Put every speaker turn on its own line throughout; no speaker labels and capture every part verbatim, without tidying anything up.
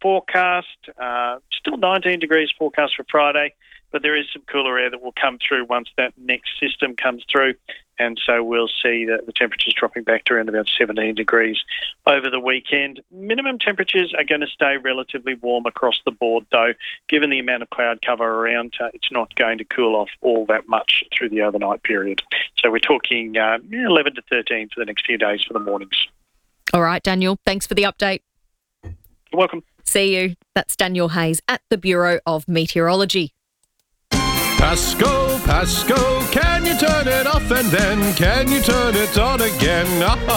forecast. Uh, still nineteen degrees forecast for Friday, but there is some cooler air that will come through once that next system comes through. And so we'll see that the temperatures dropping back to around about seventeen degrees over the weekend. Minimum temperatures are going to stay relatively warm across the board, though. Given the amount of cloud cover around, uh, it's not going to cool off all that much through the overnight period. So we're talking uh, eleven to thirteen for the next few days for the mornings.
All right, Daniel, thanks for the update.
You're welcome.
See you. That's Daniel Hayes at the Bureau of Meteorology.
Pasco, Pasco, can you turn it off and then can you turn it on again?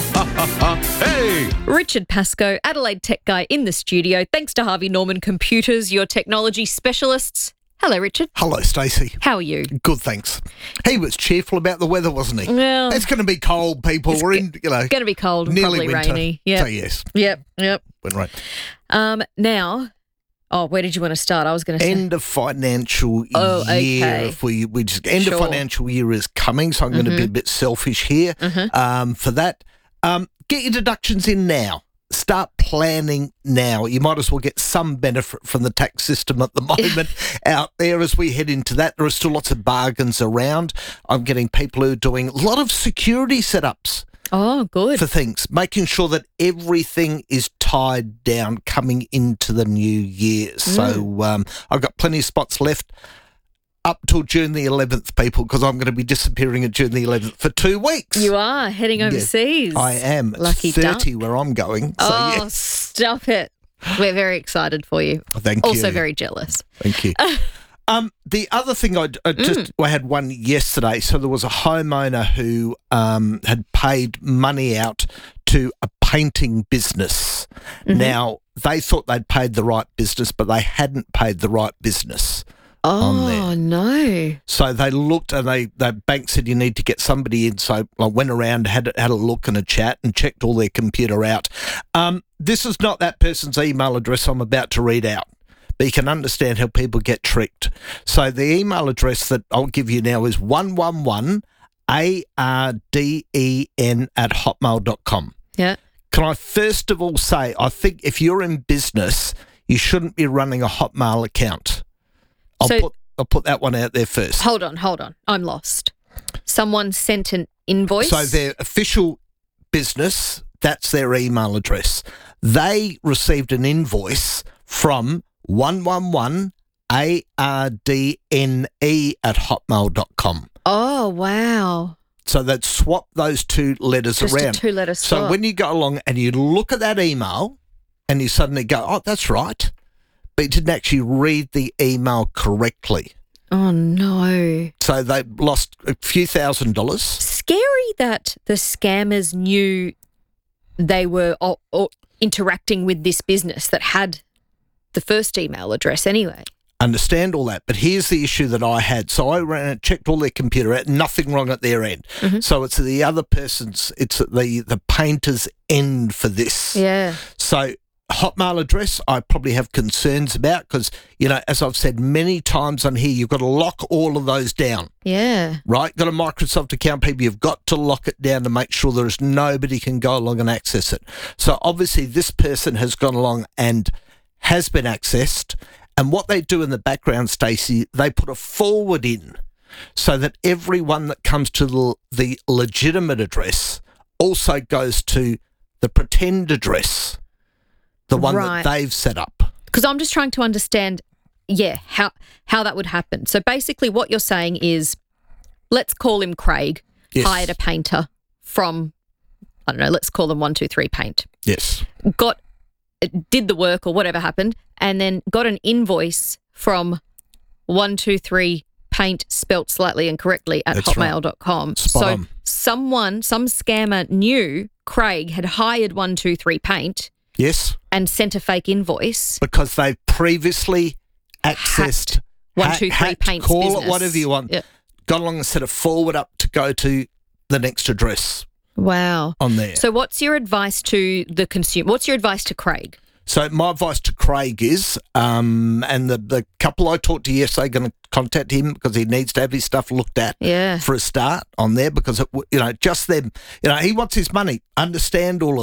Hey!
Richard Pasco, Adelaide Tech Guy in the studio. Thanks to Harvey Norman Computers, your technology specialists. Hello, Richard.
Hello, Stacey.
How are you?
Good, thanks. He was cheerful about the weather, wasn't he?
Well,
it's going to be cold, people. We're in, you know,
going to be cold and
nearly
probably
winter.
rainy. Yep.
So yes.
Yep. Yep.
When right.
Um. Now, oh, where did you want to start? I was going to say
End of financial
Oh,
year.
okay.
If we we just end
Sure.
of financial year is coming, so I'm going to be a bit selfish here.
Mhm.
Um, for that, um, get your deductions in now. Start planning now. You might as well get some benefit from the tax system at the moment out there as we head into that. There are still lots of bargains around. I'm getting people who are doing a lot of security setups
Oh, good.
for things, making sure that everything is tied down coming into the new year.
Mm.
So um, I've got plenty of spots left up till June the eleventh, people, because I'm going to be disappearing at June the eleventh for two weeks.
You are heading overseas.
I am. It's
Lucky
thirty
duck.
where I'm going. So
Oh,
yes.
stop it. We're very excited for you.
Thank you.
Also very jealous.
Thank you. Um, the other thing I, I just
Mm.
I had one yesterday. So there was a homeowner who um, had paid money out to a painting business.
Mm-hmm.
Now they thought they'd paid the right business, but they hadn't paid the right business. on there.
Oh, no.
So they looked and they the bank said you need to get somebody in. So I went around, had had a look and a chat, and checked all their computer out. Um, this is not that person's email address I'm about to read out, but you can understand how people get tricked. So the email address that I'll give you now is one one one A R D E N at hotmail dot com.
Yeah.
Can I first of all say, I think if you're in business, you shouldn't be running a Hotmail account. I'll
So-
put I'll put that one out there first.
Hold on, hold on. I'm lost. Someone sent an invoice.
So their official business, that's their email address. They received an invoice from one one one A R D N E at hotmail dot com.
Oh, wow.
So they'd swap those two letters
Just
around.
a two-letter swap.
So when you go along and you look at that email and you suddenly go, oh, that's right, but you didn't actually read the email correctly.
Oh, no.
So they lost a few thousand dollars.
Scary that the scammers knew they were o- o- interacting with this business that had the first email address anyway.
Understand all that, but here's the issue that I had. So I ran and checked all their computer out, nothing wrong at their end.
Mhm.
So it's the other person's, it's at the, the painter's end for this.
Yeah.
So Hotmail address, I probably have concerns about because, you know, as I've said many times on here, you've got to lock all of those down,
Yeah.
right? Got a Microsoft account, people, you've got to lock it down to make sure there's nobody can go along and access it. So obviously this person has gone along and has been accessed. And what they do in the background, Stacey, they put a forward in so that everyone that comes to the, the legitimate address also goes to the pretend address, the one
Right.
that they've set up.
Because I'm just trying to understand, yeah, how how that would happen. So basically what you're saying is, let's call him Craig,
Yes.
hired a painter from, I don't know, let's call them one two three Paint.
Yes.
Got, did the work or whatever happened, and then got an invoice from one two three Paint spelt slightly incorrectly at
That's right.
hotmail dot com.
Spot
so
on.
someone, some scammer knew Craig had hired one two three Paint
Yes.
and sent a fake invoice.
Because they've previously accessed
Hacked one
ha-
two three
hacked,
Paint's
call
business.
it whatever you want.
Yeah.
Got along and set a forward up to go to the next address
Wow.
on there.
So what's your advice to the consumer? What's your advice to Craig?
So my advice to Craig is, um, and the, the couple I talked to yesterday are going to contact him because he needs to have his stuff looked at
Yeah.
for a start on there because, it, w- you know, just them, you know, he wants his money. Understand all of that.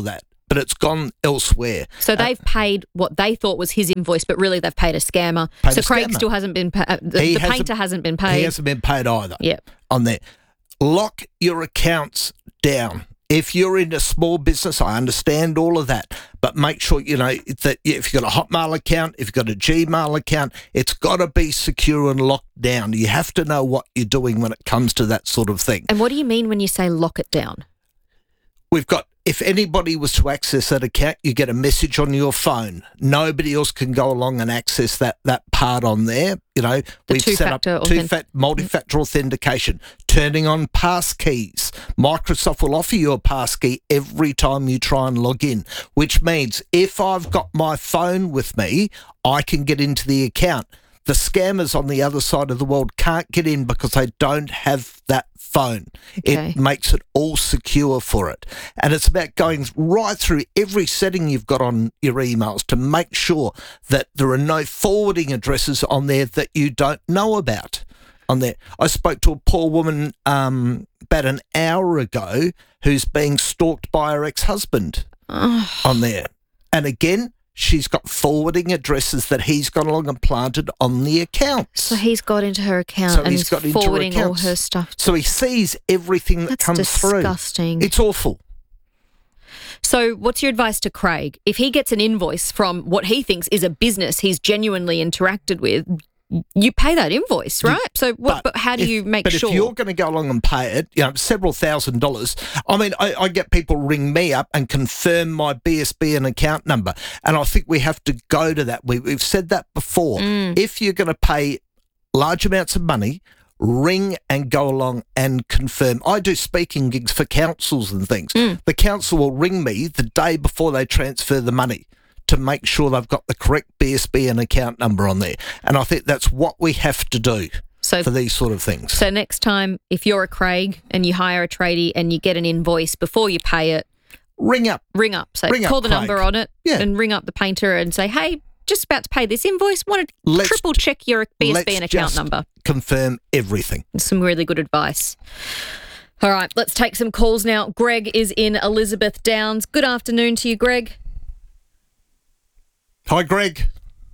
but it's gone elsewhere.
So they've uh, paid what they thought was his invoice, but really they've paid a scammer.
Paid
so
a
Craig
scammer.
still hasn't been paid. Uh, the
He
the
hasn't-
painter hasn't been paid.
He hasn't been paid either.
Yep.
On there. Lock your accounts down. If you're in a small business, I understand all of that, but make sure, you know, that if you've got a Hotmail account, if you've got a Gmail account, it's got to be secure and locked down. You have to know what you're doing when it comes to that sort of thing.
And what do you mean when you say lock it down?
We've got, if anybody was to access that account, you get a message on your phone. Nobody else can go along and access that, that part on there. You know,
The
we've set up
two-factor
two
authentic-
fat multi-factor authentication, turning on pass keys. Microsoft will offer you a pass key every time you try and log in, which means if I've got my phone with me, I can get into the account. The scammers on the other side of the world can't get in because they don't have that phone.
Okay.
It makes it all secure for it. And it's about going right through every setting you've got on your emails to make sure that there are no forwarding addresses on there that you don't know about on there. I spoke to a poor woman um, about an hour ago who's being stalked by her ex-husband on there. And again, she's got forwarding addresses that he's gone along and planted on the accounts.
So he's got into her account
So
and
he's
is
got into her
forwarding all
accounts.
her stuff.
So he sees everything that
That's
comes
disgusting.
through. It's awful.
So what's your advice to Craig? If he gets an invoice from what he thinks is a business he's genuinely interacted with, you pay that invoice, right? so what, but, how do
if-
you make
but
sure?
if you're going to go along and pay it, you know, several thousand dollars, I mean, I, I get people ring me up and confirm my B S B and account number, and I think we have to go to that. We, we've said that before.
Mm.
If you're going to pay large amounts of money, ring and go along and confirm. I do speaking gigs for councils and things.
Mm.
The council will ring me the day before they transfer the money to make sure they've got the correct B S B and account number on there. And I think that's what we have to do
So-
for these sort of things.
So next time, if you're a Craig and you hire a tradie and you get an invoice, before you pay it,
Ring up.
ring up. So
Ring up
call the
Craig.
number on it
Yeah.
and ring up the painter and say, hey, just about to pay this invoice. Want to
Let's-
triple check your B S B
let's
and account
just
number.
Confirm everything.
Some really good advice. All right, let's take some calls now. Greg is in Elizabeth Downs. Good afternoon to you, Greg.
Hi, Greg.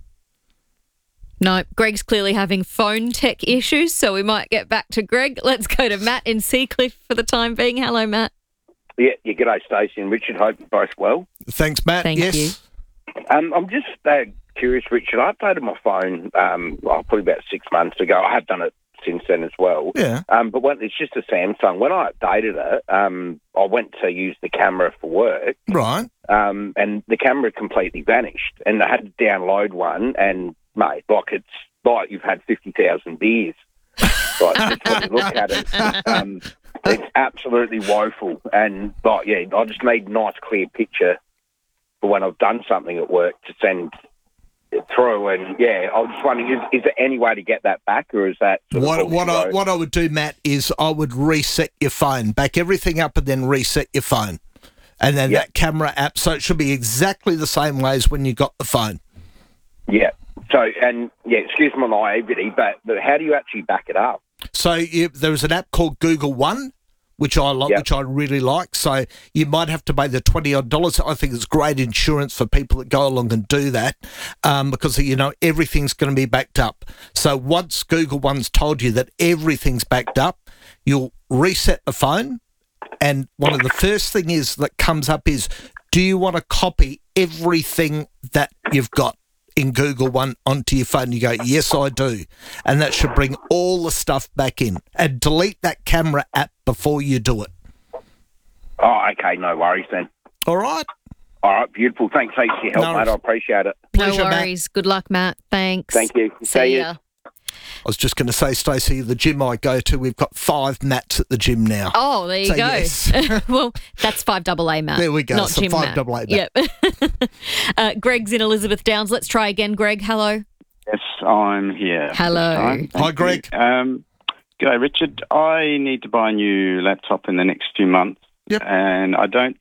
No, Greg's clearly having phone tech issues, so we might get back to Greg. Let's go to Matt in Seacliff for the time being. Hello, Matt.
Yeah, yeah, g'day, Stacey and Richard. Hope you're both well.
Thanks, Matt.
Thank
yes.
you.
Um, I'm just uh, curious, Richard. I updated my phone um, well, probably about six months ago. I have done it since then as well.
Yeah.
Um, but when, it's just a Samsung. When I updated it, um, I went to use the camera for work,
Right.
um, and the camera completely vanished. And I had to download one, and, mate, like it's like you've had fifty thousand beers. Like, just when you look at it, um, it's absolutely woeful. And, like, yeah, I just need a nice, clear picture for when I've done something at work to send it through. And, yeah, I was just wondering, is, is there any way to get that back, or is that sort of
What
all
what
you
I,
wrote?
what I would do, Matt, is I would reset your phone, back everything up, and then reset your phone, and then
Yep.
that camera app. So it should be exactly the same way as when you got the phone.
Yeah. So, and, yeah, excuse my naivety, but, but how do you actually back it up?
So you, there's an app called Google One, which I like,
Yep.
which I really like. So you might have to pay the twenty odd dollars. I think it's great insurance for people that go along and do that, um, because you know everything's going to be backed up. So once Google One's told you that everything's backed up, you'll reset the phone, and one of the first thing is that comes up is, do you want to copy everything that you've got in Google One onto your phone? You go, yes, I do. And that should bring all the stuff back in. And delete that camera app before you do it.
Oh, okay, no worries then.
All right?
All right, beautiful. Thanks heaps for your help,
No
mate.
worries.
I appreciate it.
Pleasure,
no
Matt.
worries. Good luck, Matt. Thanks.
Thank you.
See
See
ya.
ya.
I was just going to say, Stacey, the gym I go to, we've got five mats at the gym now.
Oh, there you
So
go.
yes.
Well, that's five double A, Matt.
There we go.
Not
So
Jim
five
Matt.
double A, Matt.
Yep. uh, Greg's in Elizabeth Downs. Let's try again. Greg, hello.
Yes, I'm here.
Hello.
this time.
Hi,
Thank
Greg.
you. Um, g'day, Richard. I need to buy a new laptop in the next few months.
Yep.
And I don't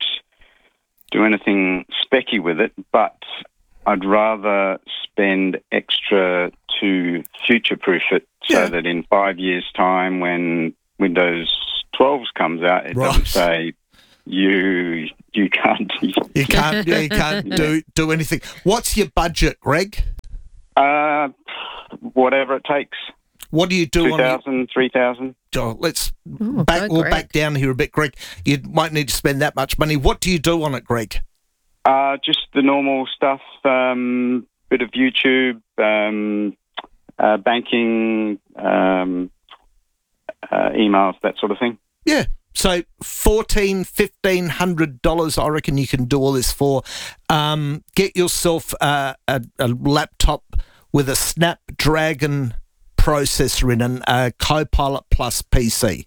do anything specky with it, but I'd rather spend extra to future-proof it so
Yeah.
that in five years' time when Windows twelve comes out, it
Right.
doesn't say you you can't.
You can't. Yeah, you can't do do anything. What's your budget, Greg?
Uh, whatever it takes.
What do you do
Two
on? Your,
thousand, three thousand.
oh, let's
Oh,
back.
go,
We'll
Greg.
back down here a bit, Greg. You might need to spend that much money. What do you do on it, Greg?
Uh, just the normal stuff. Um, bit of YouTube, um, uh, banking, um, uh, emails, that sort of thing.
Yeah. So fourteen, fifteen hundred dollars, I reckon you can do all this for. Um, get yourself uh, a, a laptop with a Snapdragon processor in and a Copilot Plus P C.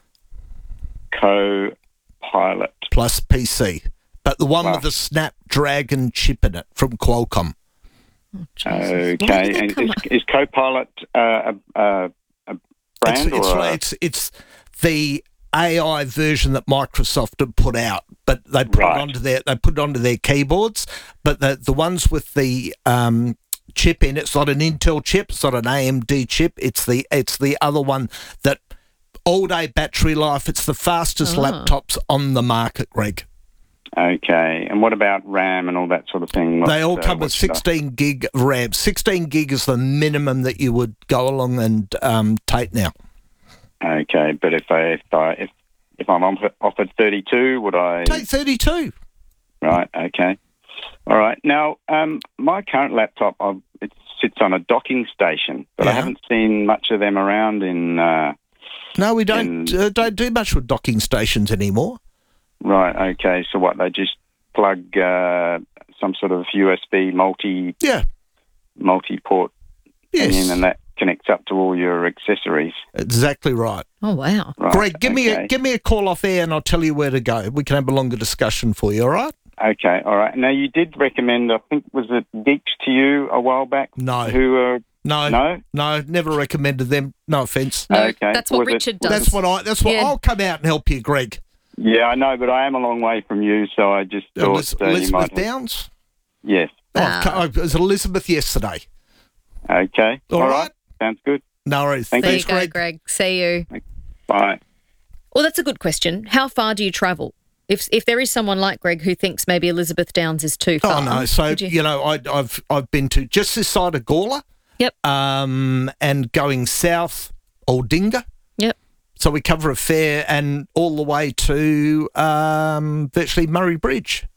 Co-pilot.
Plus P C, but the one
Wow.
with the Snapdragon chip in it from Qualcomm.
Jesus. Where did
Okay.
that
And
come
is,
up?
is Copilot uh, a, a, a brand
It's it's,
or a,
it's it's the A I version that Microsoft have put out, but they put
Right.
it onto their they put it onto their keyboards. But the the ones with the um, chip in, it's not an Intel chip, it's not an A M D chip. It's the it's the other one that all day battery life. It's the fastest
Ah.
laptops on the market, Greg.
Okay. And what about RAM and all that sort of thing?
They all
What's,
come
uh,
with
what's the-
sixteen gig RAM. sixteen gig is the minimum that you would go along and um, take now.
Okay, but if I if I if, if I'm offered- offered thirty-two, would I?
Take thirty-two.
Right. Okay. All right. Now, um, my current laptop, I've, it sits on a docking station, but I
Yeah.
haven't seen much of them around in. Uh,
No, we don't
And-
uh, don't do much with docking stations anymore.
right. Okay. So what? They just plug uh, some sort of U S B multi
Yeah.
multi port thing
Yes.
in, and that connects up to all your accessories.
Exactly right.
Oh, wow.
Right.
Greg, give me a
okay.
give me a call off air and I'll tell you where to go. We can have a longer discussion for you, all right?
Okay. All right. Now you did recommend. I think was it Geeks to you a while back?
No.
Who are
No.
no?
No, never recommended them. No offence.
No,
Okay.
that's what
Was it-
Richard does.
That's what I that's what
Yeah.
I'll come out and help you, Greg.
Yeah, I know, but I am a long way from you, so I just thought
Eliz-
uh, you
Elizabeth
might. Have,
Downs?
yes.
Oh,
Ah.
co- it was Elizabeth yesterday.
Okay.
All
All
right.
right. Sounds good.
No worries.
Thank
there
Thanks,
you go,
Greg.
Greg. See you.
Bye.
Well, that's a good question. How far do you travel? If if there is someone like Greg who thinks maybe Elizabeth Downs is too far.
Oh no! So
would
you?
you-
know, I, I've I've been to just this side of Gawler.
Yep.
Um, and going south, Aldinga.
Yep.
So we cover a fair and all the way to um, virtually Murray Bridge.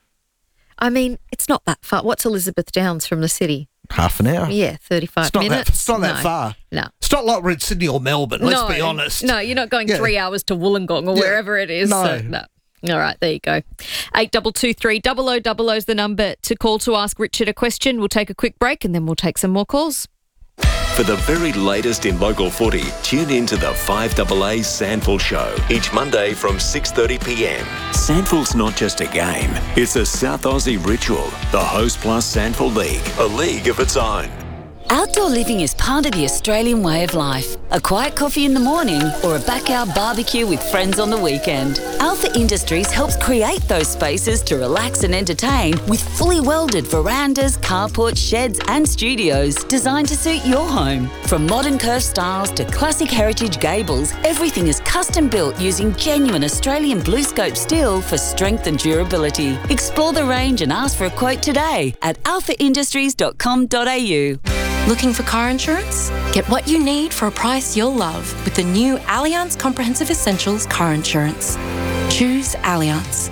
I mean, it's not that far. What's Elizabeth Downs from the city?
Half an hour.
Yeah, thirty-five
It's not
minutes.
that. It's not that
No.
far.
No.
It's not like we're in Sydney or Melbourne. Let's
no,
be honest.
No, you're not going
Yeah.
three hours to Wollongong or
Yeah.
wherever it is.
No.
So, no. All right, there you go. Eight double two three double o double o is the number to call to ask Richard a question. We'll take a quick break and then we'll take some more calls.
For the very latest in local footy, tune in to the five A A Sandful Show each Monday from six thirty p m. Sandful's not just a game, it's a South Aussie ritual. The Host Plus Sandful League, a league of its own.
Outdoor living is part of the Australian way of life. A quiet coffee in the morning or a backyard barbecue with friends on the weekend. Alpha Industries helps create those spaces to relax and entertain with fully welded verandas, carports, sheds and studios designed to suit your home. From modern curved styles to classic heritage gables, everything is custom built using genuine Australian blue scope steel for strength and durability. Explore the range and ask for a quote today at alpha industries dot com dot a u.
Looking for car insurance? Get what you need for a price you'll love with the new Allianz Comprehensive Essentials Car Insurance. Choose Allianz.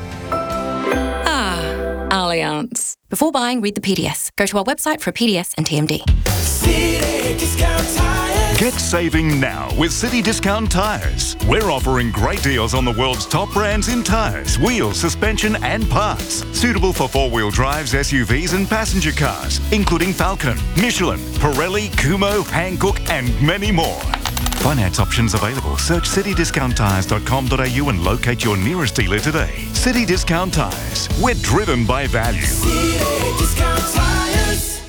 Ah, Allianz. Before buying, read the P D S. Go to our website for a P D S and T M D.
Get saving now with City Discount Tyres. We're offering great deals on the world's top brands in tyres, wheels, suspension and parts. Suitable for four-wheel drives, S U Vs and passenger cars, including Falcon, Michelin, Pirelli, Kumho, Hankook and many more. Finance options available. Search city discount tyres dot com dot a u and locate your nearest dealer today. City Discount Tyres. We're driven by value.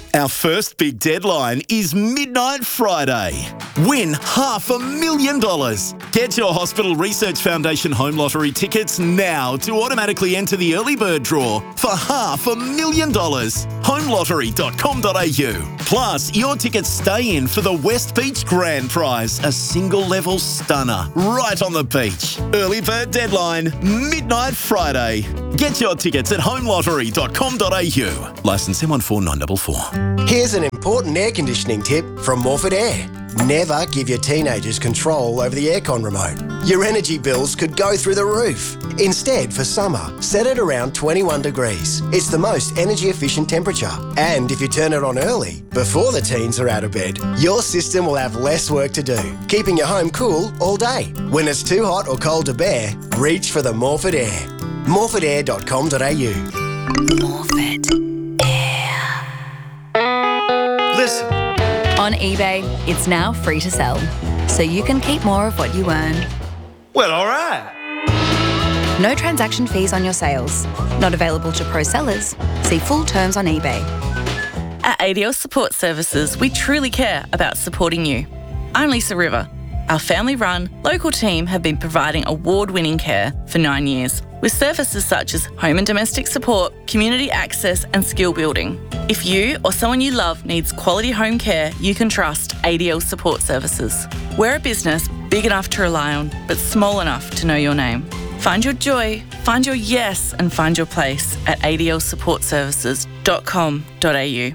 Our first big deadline is Midnight Friday. Win half a million dollars. Get your Hospital Research Foundation Home Lottery tickets now to automatically enter the early bird draw for half a million dollars. home lottery dot com dot a u. Plus, your tickets stay in for the West Beach Grand Prize, a single level stunner right on the beach. Early bird deadline, Midnight Friday. Get your tickets at home lottery dot com dot a u. Licence M one four nine four four.
Here's an important air conditioning tip from Morford Air. Never give your teenagers control over the aircon remote. Your energy bills could go through the roof. Instead, for summer, set it around twenty-one degrees. It's the most energy efficient temperature. And if you turn it on early, before the teens are out of bed, your system will have less work to do, keeping your home cool all day. When it's too hot or cold to bear, reach for the Morford Air. morford air dot com dot a u.
Morford Air.
Listen. On eBay, it's now free to sell, so you can keep more of what you earn.
Well, all right.
No transaction fees on your sales. Not available to pro sellers. See full terms on eBay.
At A D L Support Services, we truly care about supporting you. I'm Lisa River. Our family-run, local team have been providing award-winning care for nine years, with services such as home and domestic support, community access and skill building. If you or someone you love needs quality home care, you can trust A D L Support Services. We're a business big enough to rely on, but small enough to know your name. Find your joy, find your yes and find your place at a d l support services dot com dot a u.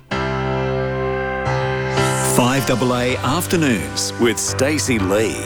five A A Afternoons with Stacey Lee.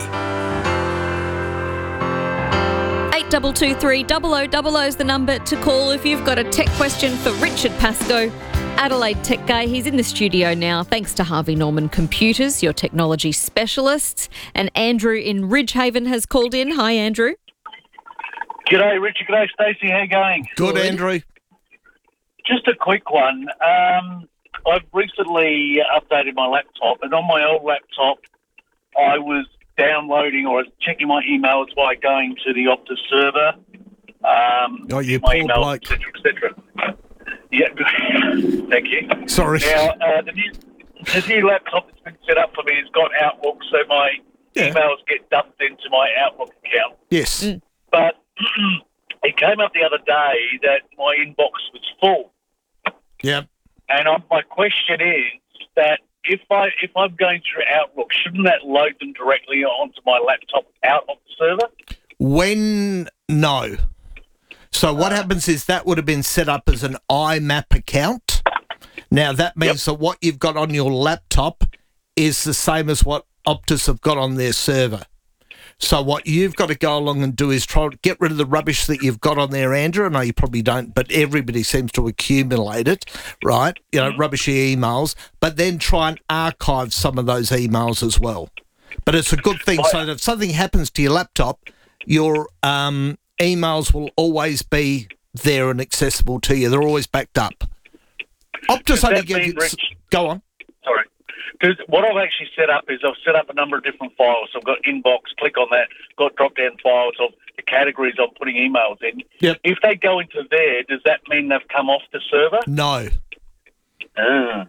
eight two two three double oh double oh is the number to call if you've got a tech question for Richard Pascoe, Adelaide tech guy. He's in the studio now, thanks to Harvey Norman Computers, your technology specialists. And Andrew in Ridgehaven has called in. Hi, Andrew.
G'day, Richard. G'day, Stacey. How you going?
Good, Andrew.
Just a quick one. Um, I've recently updated my laptop, and on my old laptop, I was downloading or I was checking my emails by going to the Optus server. Um,
oh, you
my
poor
emails,
bloke.
et cetera, et cetera. Yeah, thank you.
Sorry.
Now, uh, the, new, the new laptop that's been set up for me has got Outlook, so my
Yeah.
emails get dumped into my Outlook account.
Yes.
Mm.
But it came up the other day that my inbox was full.
Yep.
And I, my question is that if, I, if I'm going through Outlook, shouldn't that load them directly onto my laptop out of the server?
When, no. So what happens is that would have been set up as an I M A P account. Now, that means that what you've got on your laptop is the same as what Optus have got on their server. So what you've got to go along and do is try to get rid of the rubbish that you've got on there, Andrew. I know you probably don't, but everybody seems to accumulate it, right? You know, rubbishy emails, but then try and archive some of those emails as well. But it's a good thing, so that if something happens to your laptop, your um, emails will always be there and accessible to you. They're always backed up. Optus only give you... Go on.
Sorry. Because what I've actually set up is I've set up a number of different files. I've got inbox, click on that, got drop-down files of the categories I'm putting emails in.
Yep.
If they go into there, does that mean they've come off the server?
No.
Ah.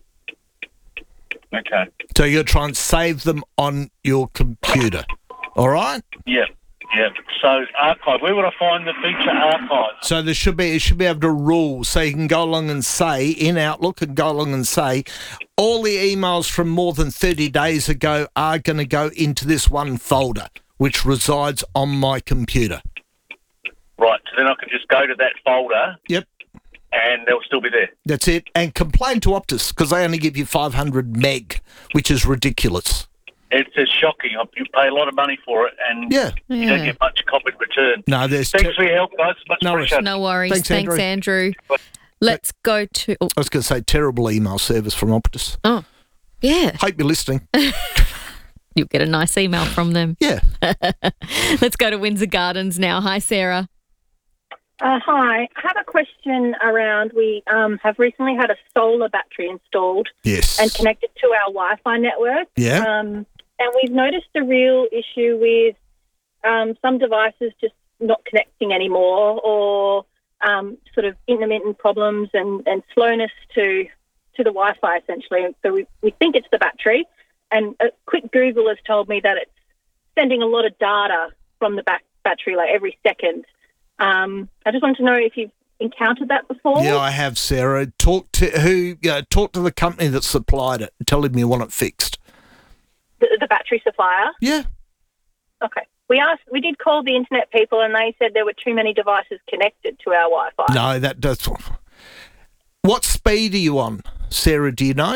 Okay.
So you're trying to save them on your computer, all right?
Yeah, yeah. So archive, where would I find the feature archive?
So there should be, it should be able to rule, so you can go along and say, in Outlook, and go along and say, all the emails from more than thirty days ago are going to go into this one folder, which resides on my computer.
Right, so then I can just go to that folder.
Yep.
And they'll still be there.
That's it. And complain to Optus, because they only give you five hundred meg, which is ridiculous.
It's just shocking. You pay a lot of money for it, and
yeah.
you
Yeah.
don't get much copy in return.
No, there's
Thanks
te-
for your help, guys. Much
No worries.
appreciated.
No worries.
Thanks,
Thanks,
Andrew.
Andrew. Let's go to... Oh,
I was going to say terrible email service from Optus.
oh yeah.
Hope you're listening.
You'll get a nice email from them.
Yeah.
Let's go to Windsor Gardens now. Hi, Sarah.
Uh, hi. I have a question around, we um, have recently had a solar battery installed
Yes.
and connected to our Wi-Fi network.
Yeah.
Um, and we've noticed a real issue with um, some devices just not connecting anymore, or um, sort of intermittent problems and, and slowness to to the Wi-Fi essentially. So we, we think it's the battery, and a quick Google has told me that it's sending a lot of data from the back battery, like every second. Um, I just wanted to know if you've encountered that before.
Yeah, I have, Sarah. Talk to who? You know, talk to the company that supplied it. Tell them you want it fixed.
The, the battery supplier?
Yeah.
Okay. We asked. We did call the internet people, and they said there were too many devices connected to our Wi-Fi.
No, that does. What speed are you on, Sarah? Do you know?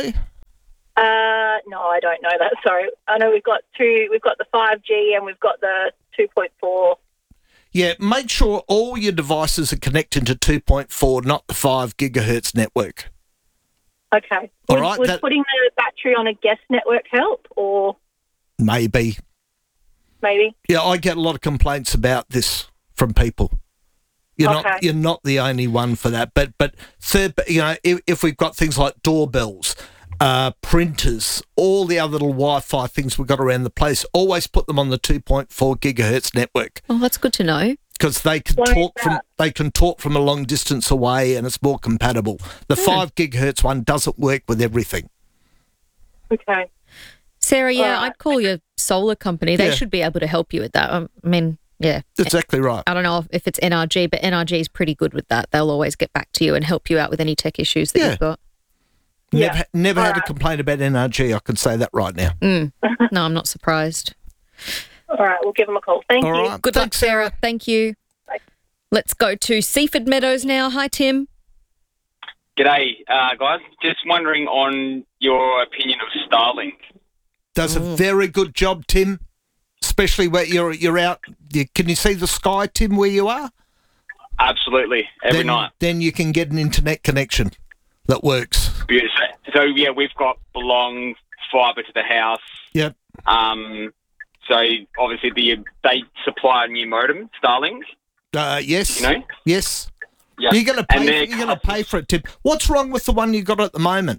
Uh, no, I don't know that. Sorry, I know we've got two. We've got the five G and we've got the two point four.
Yeah, make sure all your devices are connected to two point four, not the five gigahertz network.
Okay.
All
would,
right,
Would
that-
putting the battery on a guest network help, or
Maybe.
maybe?
Yeah, I get a lot of complaints about this from people. You're
Okay.
not you're not the only one for that. But but third, you know, if, if we've got things like doorbells, uh, printers, all the other little Wi-Fi things we've got around the place, always put them on the two point four gigahertz network
Oh, that's good to know.
because they can
Why is
talk from
that?
they can talk from a long distance away and it's more compatible. The
Hmm.
five gigahertz one doesn't work with everything.
Okay.
Sarah, yeah,
Alright.
I'd call your solar company. They
Yeah.
should be able to help you with that. Um, I mean, yeah.
Exactly right.
I don't know if it's N R G, but N R G is pretty good with that. They'll always get back to you and help you out with any tech issues that
Yeah.
you've got.
Never never had a complaint about N R G. I can say that right now.
Mm. No, I'm not surprised.
All right, we'll give them a call. Thank
All
you.
right.
Good luck, Sarah. Thank you. Let's go to Seaford Meadows now. Hi, Tim.
G'day, uh, guys. Just wondering on your opinion of Starlink.
Does a very good job, Tim. Especially where you're you're out. You, can you see the sky, Tim, where you are?
Absolutely, every
then,
night.
Then you can get an internet connection that works.
Beautiful. So, yeah, we've got long fibre to the house.
Yep.
Um, so, obviously, the they supply a new modem, Starlink.
Uh, yes.
You know?
Yes.
Yeah.
You're going to
And
pay.
they're
You're going to pay for it, Tim. What's wrong with the one you got at the moment?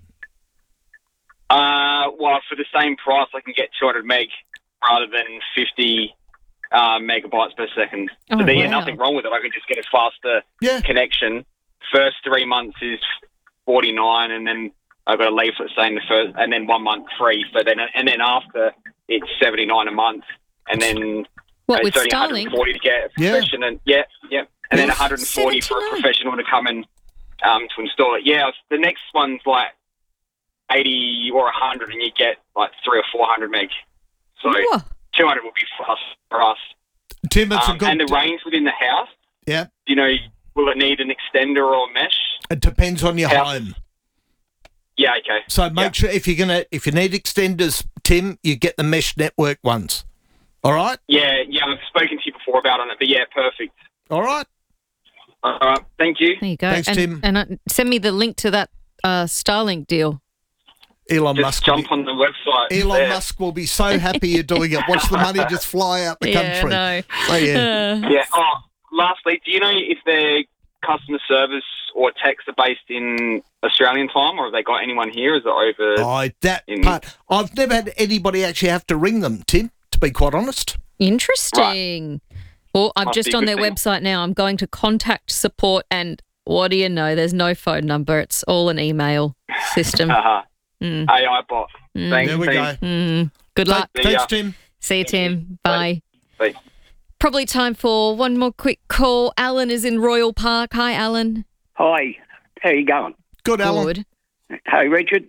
Uh, well, for the same price, I can get two hundred meg rather than fifty uh, megabytes per second.
Oh,
so there's
wow.
nothing wrong with it. I can just get a faster
Yeah.
connection. First three months is forty-nine, and then I've got a leaflet saying the first, and then one month free. So then, and then after it's seventy-nine a month, and then
What,
it's
with
only
Starlink?
one hundred forty to get a
Yeah.
professional. Yeah, yeah, and then
Yes.
one hundred forty for a
seventy-nine.
professional to come and um, to install it. Yeah, the next one's like eighty or one hundred, and you get like three or four hundred meg. So
Whoa.
two hundred would be fast for us.
Tim, it's
Um,
a good.
and the range within the house,
yeah.
you know, will it need an extender or mesh?
It depends on your
House.
home.
Yeah, okay.
So make sure if you're gonna if you need extenders, Tim, you get the mesh network ones. All right.
Yeah, yeah, I've spoken to you before about on it, but yeah, perfect.
All right.
All right, thank you.
There you go.
Thanks,
and,
Tim.
And uh, send me the link to that uh, Starlink deal.
Elon
Just
Musk.
jump on the website.
Elon
there.
Musk will be so happy you're doing it. Watch the money just fly out the
Yeah,
country.
no.
So, yeah.
Yeah. Oh, lastly, do you know if their customer service or techs are based in Australian time, or have they got anyone here? Is it over?
Oh, that
in-
part. I've never had anybody actually have to ring them, Tim, to be quite honest.
Interesting. Well, I'm
Must
just
be a
on
good
their
thing.
website now. I'm going to contact support, and what do you know? There's no phone number. It's all an email system.
Uh-huh.
Mm.
A I bot.
Mm.
Thanks,
There we
team.
go.
Mm. Good luck.
See
Thanks,
ya.
Tim.
See you, Tim. Bye.
Bye.
Probably time for one more quick call. Alan is in Royal Park. Hi, Alan.
Hi, how you going?
Good, Alan.
Good.
Hey, Richard.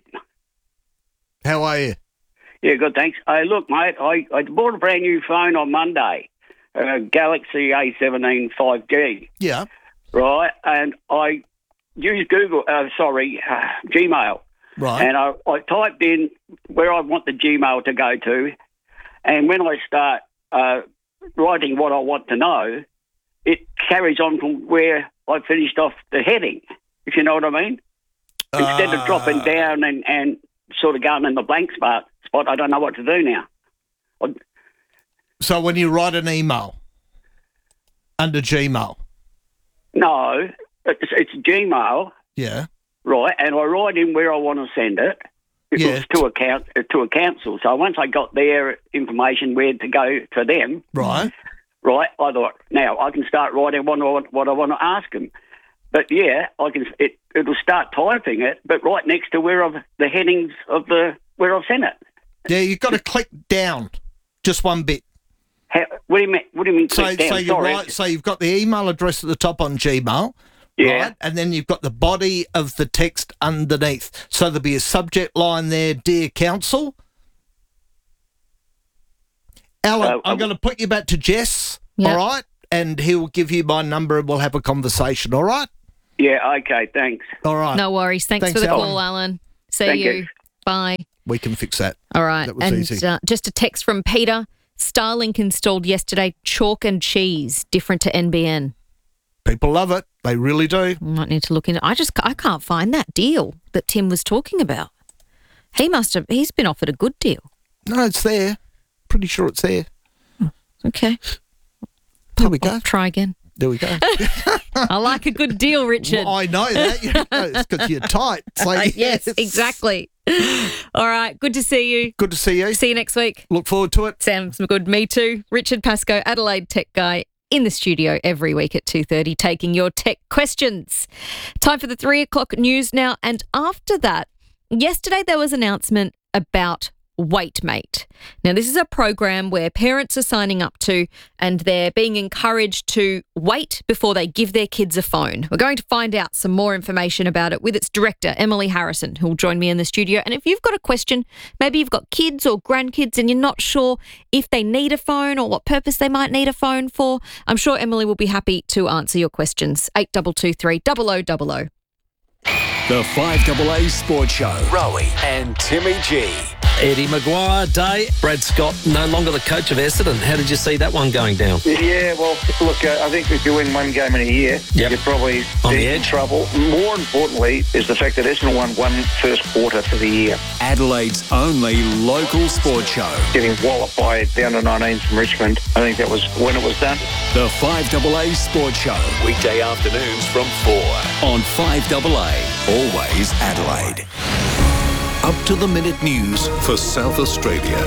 How are you?
Yeah, good, thanks. Hey, look, mate, I, I bought a brand new phone on Monday, a Galaxy A seventeen five G,
Yeah.
right? And I used Google, uh, sorry, uh, Gmail.
Right.
And I, I typed in where I want the Gmail to go to, and when I start uh, writing what I want to know, it carries on from where I finished off the heading, if you know what I mean. Instead of dropping down and, and sort of going in the blank spot, spot, I don't know what to do now. I,
So when you write an email under Gmail,
no, it's, it's Gmail,
yeah,
right, and I write in where I want to send it. It
Yeah.
was to a, count, to a council. So once I got their information where to go to them,
right,
right, I thought, now I can start writing what I want, what I want to ask them. But yeah, I can. It, it'll start typing it, but right next to where I've the headings of the where I've sent it.
Yeah, you've got to click down just one bit.
How, what do you mean? What do you mean?
So,
Click down?
so you
Sorry.
write, so you've got the email address at the top on Gmail,
Yeah.
right? And then you've got the body of the text underneath. So there'll be a subject line there, Dear Council. Alan,
Uh,
I'm going to put you back to Jess,
Yep.
all right? And he'll give you my number and we'll have a conversation, all right?
Yeah. Okay. Thanks.
All right.
No worries. Thanks,
Thanks,
for the
Alan.
call, Alan. See
Thank
you.
you.
Bye.
We can fix that.
All right.
That was
and
easy.
Uh, just a text from Peter. Starlink installed yesterday. Chalk and cheese, different to N B N.
People love it. They really do.
Might need to look into. I just I can't find that deal that Tim was talking about. He must have. He's been offered a good deal.
No, it's there. Pretty sure it's there.
Okay.
There we go.
Try again.
There we go.
I like a good deal, Richard.
Well, I know that. You know, it's because you're tight. So
yes, exactly. All right. Good to see you.
Good to see you.
See you next week.
Look forward to it.
Sounds good. Me too. Richard Pascoe, Adelaide Tech Guy, in the studio every week at two thirty, taking your tech questions. Time for the three o'clock news now. And after that, yesterday there was an announcement about WaitMate. Now, this is a program where parents are signing up to and they're being encouraged to wait before they give their kids a phone. We're going to find out some more information about it with its director, Emily Harrison, who will join me in the studio. And if you've got a question, maybe you've got kids or grandkids and you're not sure if they need a phone or what purpose they might need a phone for, I'm sure Emily will be happy to answer your questions. eight two two three, double oh double oh.
The five A A Sports Show. Rowie and Timmy G.
Eddie Maguire Day. Brad Scott no longer the coach of Essendon. How did you see that one going down?
Yeah, well, look, uh, I think if you win one game in a year,
Yep.
you're probably
On the
in
edge.
trouble. More importantly is the fact that Essendon won one first quarter for the year.
Adelaide's only local sports show.
Getting walloped by down to nineteen from Richmond, I think that was when it was done.
The five A A Sports Show. Weekday afternoons from four on five A A. Always Adelaide. Up to the minute news for South Australia.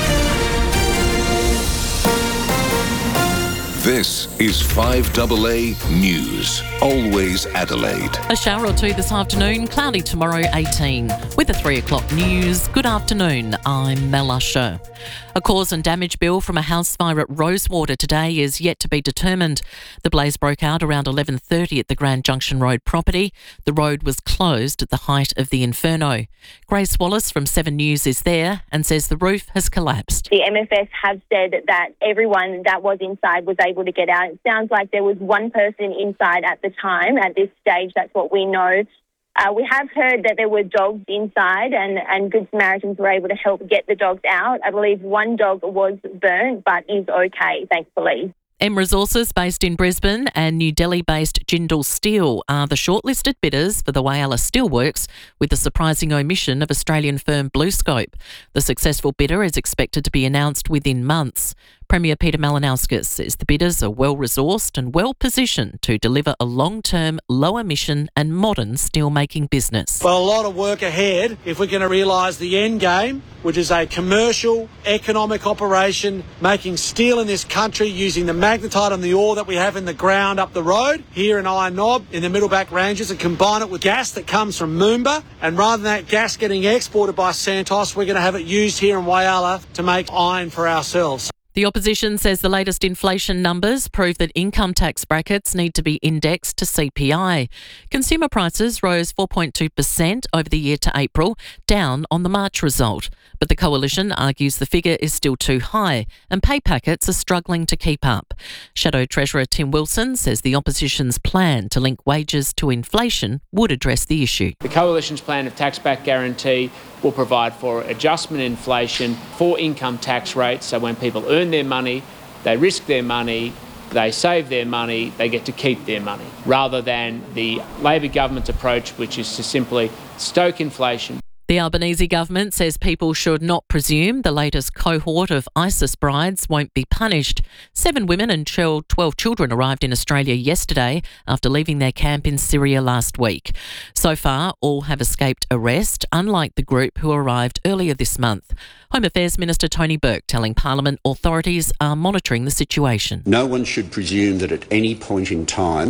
This is five A A News. Always Adelaide.
A shower or two this afternoon, cloudy tomorrow eighteen. With the three o'clock news, good afternoon, I'm Mel Usher. A cause and damage bill from a house fire at Rosewater today is yet to be determined. The blaze broke out around eleven thirty at the Grand Junction Road property. The road was closed at the height of the inferno. Grace Wallace from Seven News is there and says the roof has collapsed.
The M F S have said that everyone that was inside was able to get out. It sounds like there was one person inside at the time. At this stage, that's what we know. Uh, we have heard that there were dogs inside and, and Good Samaritans were able to help get the dogs out. I believe one dog was burnt but is okay, thankfully.
M Resources, based in Brisbane, and New Delhi-based Jindal Steel are the shortlisted bidders for the Whyalla Steelworks, with the surprising omission of Australian firm BlueScope. The successful bidder is expected to be announced within months. Premier Peter Malinauskas says the bidders are well-resourced and well-positioned to deliver a long-term, low-emission and modern steelmaking business.
Well, a lot of work ahead if we're going to realise the end game, which is a commercial, economic operation making steel in this country using the magnetite and the ore that we have in the ground up the road here in Iron Knob in the Middleback Ranges and combine it with gas that comes from Moomba. And rather than that gas getting exported by Santos, we're going to have it used here in Whyalla to make iron for ourselves.
The opposition says the latest inflation numbers prove that income tax brackets need to be indexed to C P I. Consumer prices rose four point two percent over the year to April, down on the March result. But the coalition argues the figure is still too high and pay packets are struggling to keep up. Shadow Treasurer Tim Wilson says the opposition's plan to link wages to inflation would address the issue.
The coalition's plan of tax-back guarantee will provide for adjustment in inflation for income tax rates, so when people earn their money, they risk their money, they save their money, they get to keep their money, rather than the Labor government's approach, which is to simply stoke inflation.
The Albanese government says people should not presume the latest cohort of ISIS brides won't be punished. Seven women and twelve children arrived in Australia yesterday after leaving their camp in Syria last week. So far, all have escaped arrest, unlike the group who arrived earlier this month. Home Affairs Minister Tony Burke telling Parliament authorities are monitoring the situation.
No one should presume that at any point in time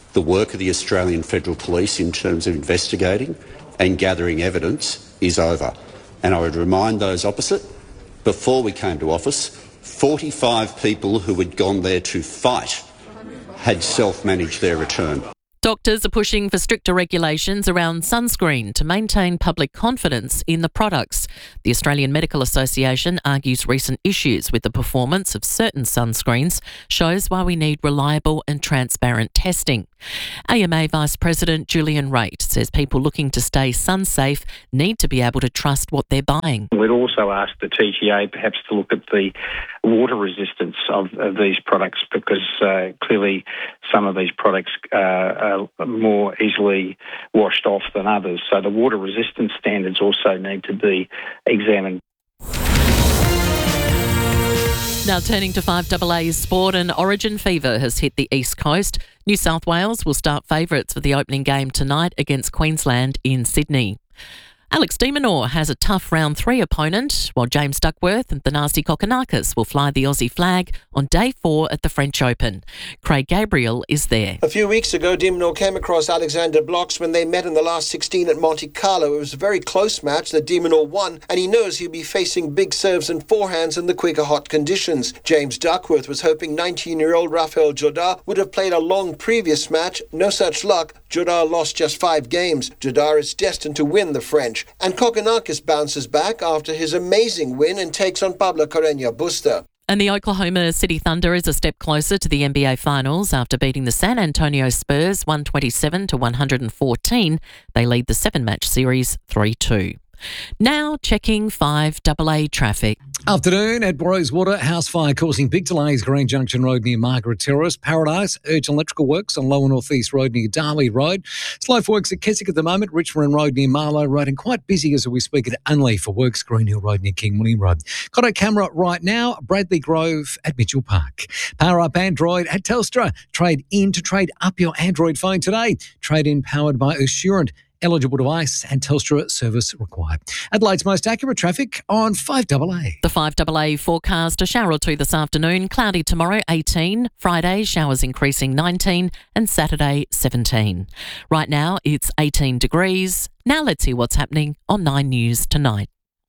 The work of the Australian Federal Police in terms of investigating and gathering evidence is over. And I would remind those opposite, before we came to office, forty-five people who had gone there to fight had self-managed their return.
Doctors are pushing for stricter regulations around sunscreen to maintain public confidence in the products. The Australian Medical Association argues recent issues with the performance of certain sunscreens shows why we need reliable and transparent testing. A M A Vice President Julian Raitt says people looking to stay sun-safe need to be able to trust what they're buying.
We'd also ask the T G A perhaps to look at the water resistance of, of these products, because uh, clearly some of these products uh, are more easily washed off than others. So the water resistance standards also need to be examined.
Now turning to five A A's sport, and Origin fever has hit the East Coast. New South Wales will start favourites for the opening game tonight against Queensland in Sydney. Alex de Minaur has a tough round three opponent, while James Duckworth and Thanasi Kokkinakis will fly the Aussie flag on day four at the French Open. Craig Gabriel is there.
A few weeks ago, de Minaur came across Alexander Blocks when they met in the last sixteen at Monte Carlo. It was a very close match that de Minaur won, and he knows he'll be facing big serves and forehands in the quicker hot conditions. James Duckworth was hoping nineteen-year-old Rafael Jodar would have played a long previous match. No such luck. Jodar lost just five games. Jodar is destined to win the French. And Kokkinakis bounces back after his amazing win and takes on Pablo Carreño Busta.
And the Oklahoma City Thunder is a step closer to the N B A Finals after beating the San Antonio Spurs one twenty-seven to one fourteen. They lead the seven-match series three two. Now checking five A A traffic.
Afternoon at Rosewater, house fire causing big delays, Green Junction Road near Margaret Terrace. Paradise, urgent electrical works on Lower North East Road near Darley Road. Slow for works at Keswick at the moment, Richmond Road near Marlow Road, and quite busy as we speak at Unley for works, Green Hill Road near King William Road. Got a camera right now, Bradley Grove at Mitchell Park. Power up Android at Telstra. Trade in to trade up your Android phone today. Trade in powered by Assurant. Eligible device and Telstra service required. Adelaide's most accurate traffic on five A A.
The five A A forecast, a shower or two this afternoon, cloudy tomorrow eighteen, Friday showers increasing nineteen and Saturday seventeen. Right now it's eighteen degrees. Now let's see what's happening on Nine News tonight.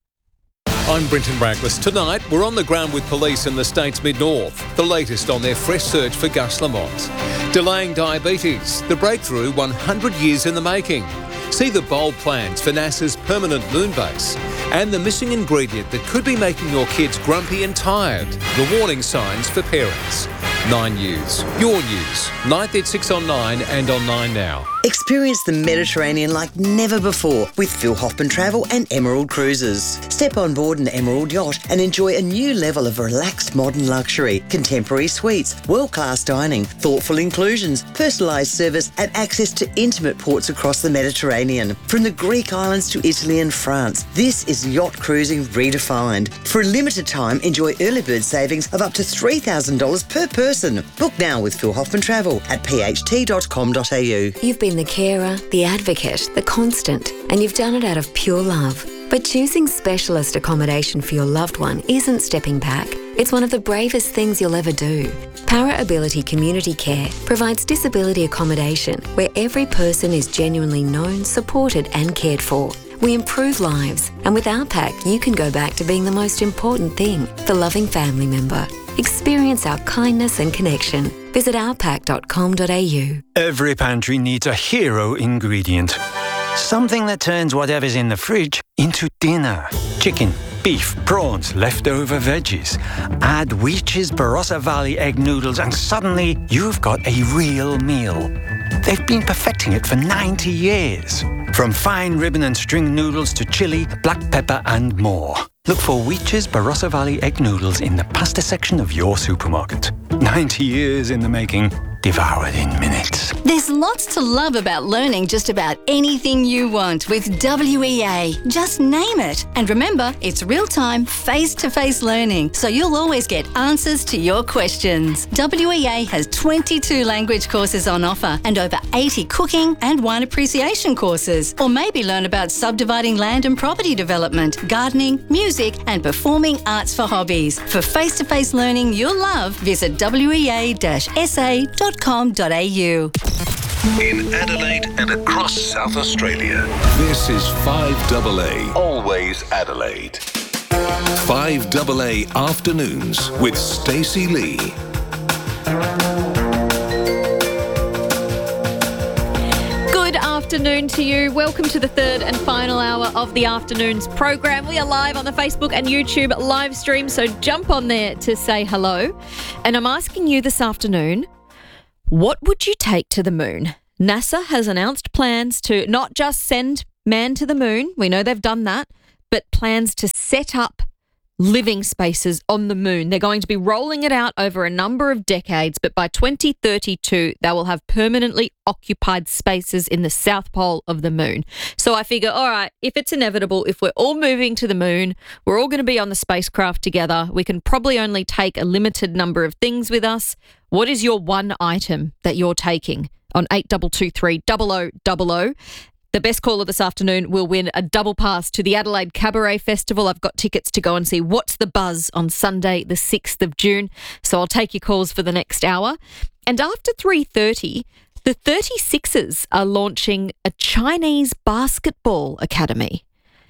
I'm Brenton Brackless. Tonight, we're on the ground with police in the state's mid-north. The latest on their fresh search for Gus Lamont. Delaying diabetes, the breakthrough one hundred years in the making. See the bold plans for NASA's permanent moon base and the missing ingredient that could be making your kids grumpy and tired. The warning signs for parents. Nine News. Your news. ninth at six on Nine and on Nine Now.
Experience the Mediterranean like never before with Phil Hoffman Travel and Emerald Cruises. Step on board an Emerald yacht and enjoy a new level of relaxed modern luxury, contemporary suites, world-class dining, thoughtful inclusions, personalised service and access to intimate ports across the Mediterranean. From the Greek islands to Italy and France, this is yacht cruising redefined. For a limited time, enjoy early bird savings of up to three thousand dollars per person. Book now with Phil Hoffman Travel at p h t dot com dot a u.
You've been the carer, the advocate, the constant, and you've done it out of pure love. But choosing specialist accommodation for your loved one isn't stepping back. It's one of the bravest things you'll ever do. Para Ability Community Care provides disability accommodation where every person is genuinely known, supported and cared for. We improve lives, and with our pack, you can go back to being the most important thing, the loving family member. Experience our kindness and connection. Visit our pack dot com dot a u.
Every pantry needs a hero ingredient. Something that turns whatever's in the fridge into dinner. Chicken, beef, prawns, leftover veggies. Add Weech's Barossa Valley egg noodles and suddenly you've got a real meal. They've been perfecting it for ninety years. From fine ribbon and string noodles to chili, black pepper and more. Look for Weech's Barossa Valley egg noodles in the pasta section of your supermarket. ninety years in the making, devoured in minutes.
There's lots to love about learning just about anything you want with W E A. Just name it. And remember, it's real-time, face-to-face learning, so you'll always get answers to your questions. W E A has twenty-two language courses on offer and over eighty cooking and wine appreciation courses. Or maybe learn about subdividing land and property development, gardening, music and performing arts for hobbies. For face-to-face learning you'll love, visit w e a dash s a dot com dot a u.
in Adelaide and across South Australia. This is five A A, always Adelaide. five A A Afternoons with Stacey Lee.
Good afternoon to you. Welcome to the third and final hour of the afternoon's program. We are live on the Facebook and YouTube live stream, so jump on there to say hello. And I'm asking you this afternoon, what would you take to the moon? NASA has announced plans to not just send man to the moon, we know they've done that, but plans to set up living spaces on the moon. They're going to be rolling it out over a number of decades, but by twenty thirty-two, they will have permanently occupied spaces in the south pole of the moon. So I figure, all right, if it's inevitable, if we're all moving to the moon, we're all going to be on the spacecraft together, we can probably only take a limited number of things with us. What is your one item that you're taking? On eight two two three, double oh double oh. The best caller this afternoon will win a double pass to the Adelaide Cabaret Festival. I've got tickets to go and see What's the Buzz on Sunday, the sixth of June. So I'll take your calls for the next hour. And after three thirty, the thirty-sixers are launching a Chinese basketball academy.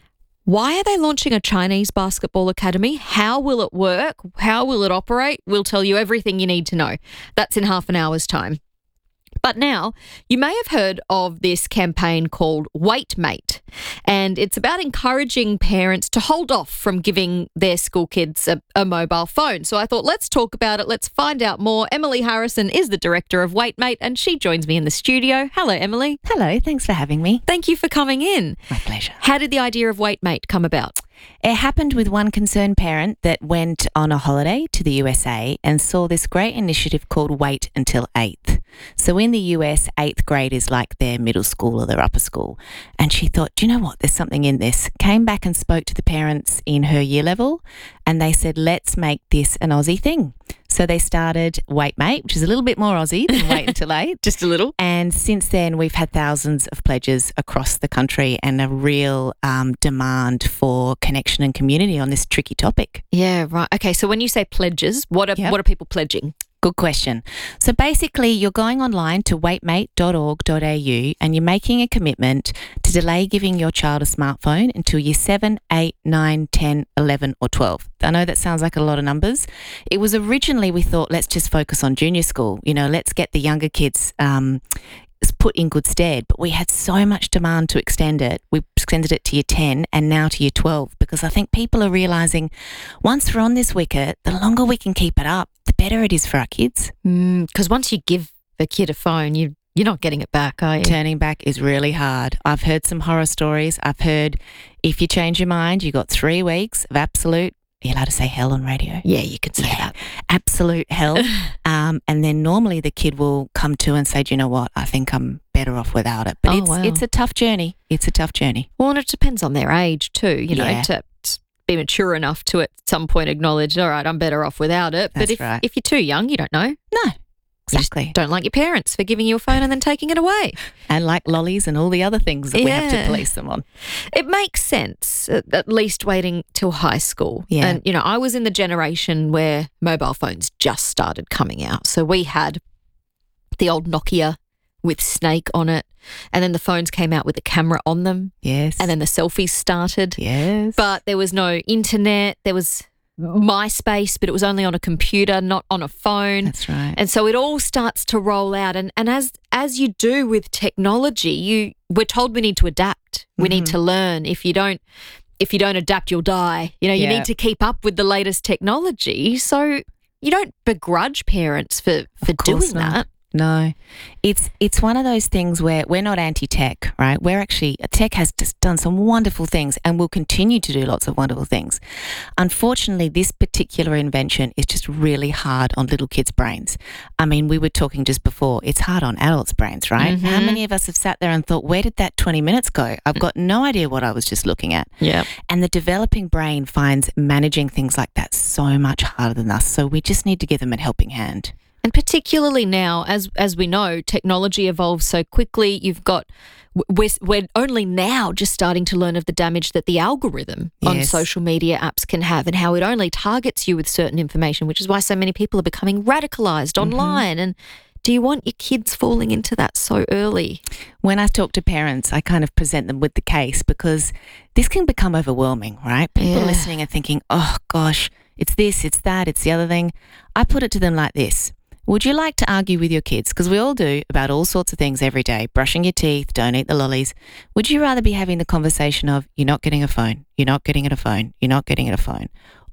Why are they launching a Chinese basketball academy? How will it work? How will it operate? We'll tell you everything you need to know. That's in half an hour's time. But now, you may have heard of this campaign called WaitMate, and it's about encouraging parents to hold off from giving their school kids a, a mobile phone. So I thought, let's talk about it. Let's find out more. Emily Harrison is the director of WaitMate, and she joins me in the studio. Hello, Emily.
Hello, thanks for having me.
Thank you for coming in.
My pleasure.
How did the idea of WaitMate come about?
It happened with one concerned parent that went on a holiday to the U S A and saw this great initiative called Wait Until eighth. So in the U S, eighth grade is like their middle school or their upper school. And she thought, do you know what? There's something in this. Came back and spoke to the parents in her year level, and they said, let's make this an Aussie thing. So they started WaitMate, which is a little bit more Aussie than Wait Until eight.
Just a little.
And since then, we've had thousands of pledges across the country and a real um, demand for connection and community on this tricky topic.
Yeah, right. Okay, so when you say pledges, what are yep. what are people pledging?
Good question. So basically, you're going online to waitmate dot org dot a u and you're making a commitment to delay giving your child a smartphone until year seven, eight, nine, ten, eleven or twelve. I know that sounds like a lot of numbers. It was originally, we thought, let's just focus on junior school. You know, let's get the younger kids um, put in good stead. But we had so much demand to extend it. We extended it to year ten and now to year twelve, because I think people are realising once we're on this wicket, the longer we can keep it up, the better it is for our kids.
Because mm, once you give a kid a phone, you, you're not getting it back, are you?
Turning back is really hard. I've heard some horror stories. I've heard if you change your mind, you got three weeks of absolute, are you allowed to say hell on radio?
Yeah, you can say
yeah.
that.
Absolute hell. um, and then normally the kid will come to and say, do you know what? I think I'm better off without it. But
oh,
it's
wow.
it's a tough journey. It's a tough journey.
Well, and it depends on their age too, you know,
yeah.
to be mature enough to at some point acknowledge, all right, I'm better off without it.
That's
but if,
right.
if you're too young, you don't know.
No. Exactly.
You just don't like your parents for giving you a phone and then taking it away.
And like lollies and all the other things that
yeah.
we have to police them on.
It makes sense, at least waiting till high school.
Yeah.
And, you know, I was in the generation where mobile phones just started coming out. So we had the old Nokia with Snake on it, and then the phones came out with the camera on them.
Yes.
And then the selfies started.
Yes.
But there was no internet. There was MySpace, but it was only on a computer, not on a phone.
That's right.
And so it all starts to roll out. And, and as as you do with technology, you we're told we need to adapt. We
Mm-hmm.
need to learn. If you don't if you don't adapt, you'll die. You know, you
Yeah.
need to keep up with the latest technology. So you don't begrudge parents for, for doing
not.
that.
No, it's it's one of those things where we're not anti-tech, right? We're actually, tech has just done some wonderful things and will continue to do lots of wonderful things. Unfortunately, this particular invention is just really hard on little kids' brains. I mean, we were talking just before, it's hard on adults' brains, right?
Mm-hmm.
How many of us have sat there and thought, where did that twenty minutes go? I've got no idea what I was just looking at.
Yeah.
And the developing brain finds managing things like that so much harder than us. So we just need to give them a helping hand.
And particularly now, as as we know, technology evolves so quickly. You've got, we're, we're only now just starting to learn of the damage that the algorithm on
Yes.
social media apps can have, and how it only targets you with certain information, which is why so many people are becoming radicalized online and do you want your kids falling into that so early?
When I talk to parents, I kind of present them with the case because this can become overwhelming, right? People
Yeah.
listening are thinking, oh gosh, it's this, it's that, it's the other thing. I put it to them like this. Would you like to argue with your kids? Because we all do about all sorts of things every day. Brushing your teeth, don't eat the lollies. Would you rather be having the conversation of you're not getting a phone, you're not getting it a phone, you're not getting it a phone?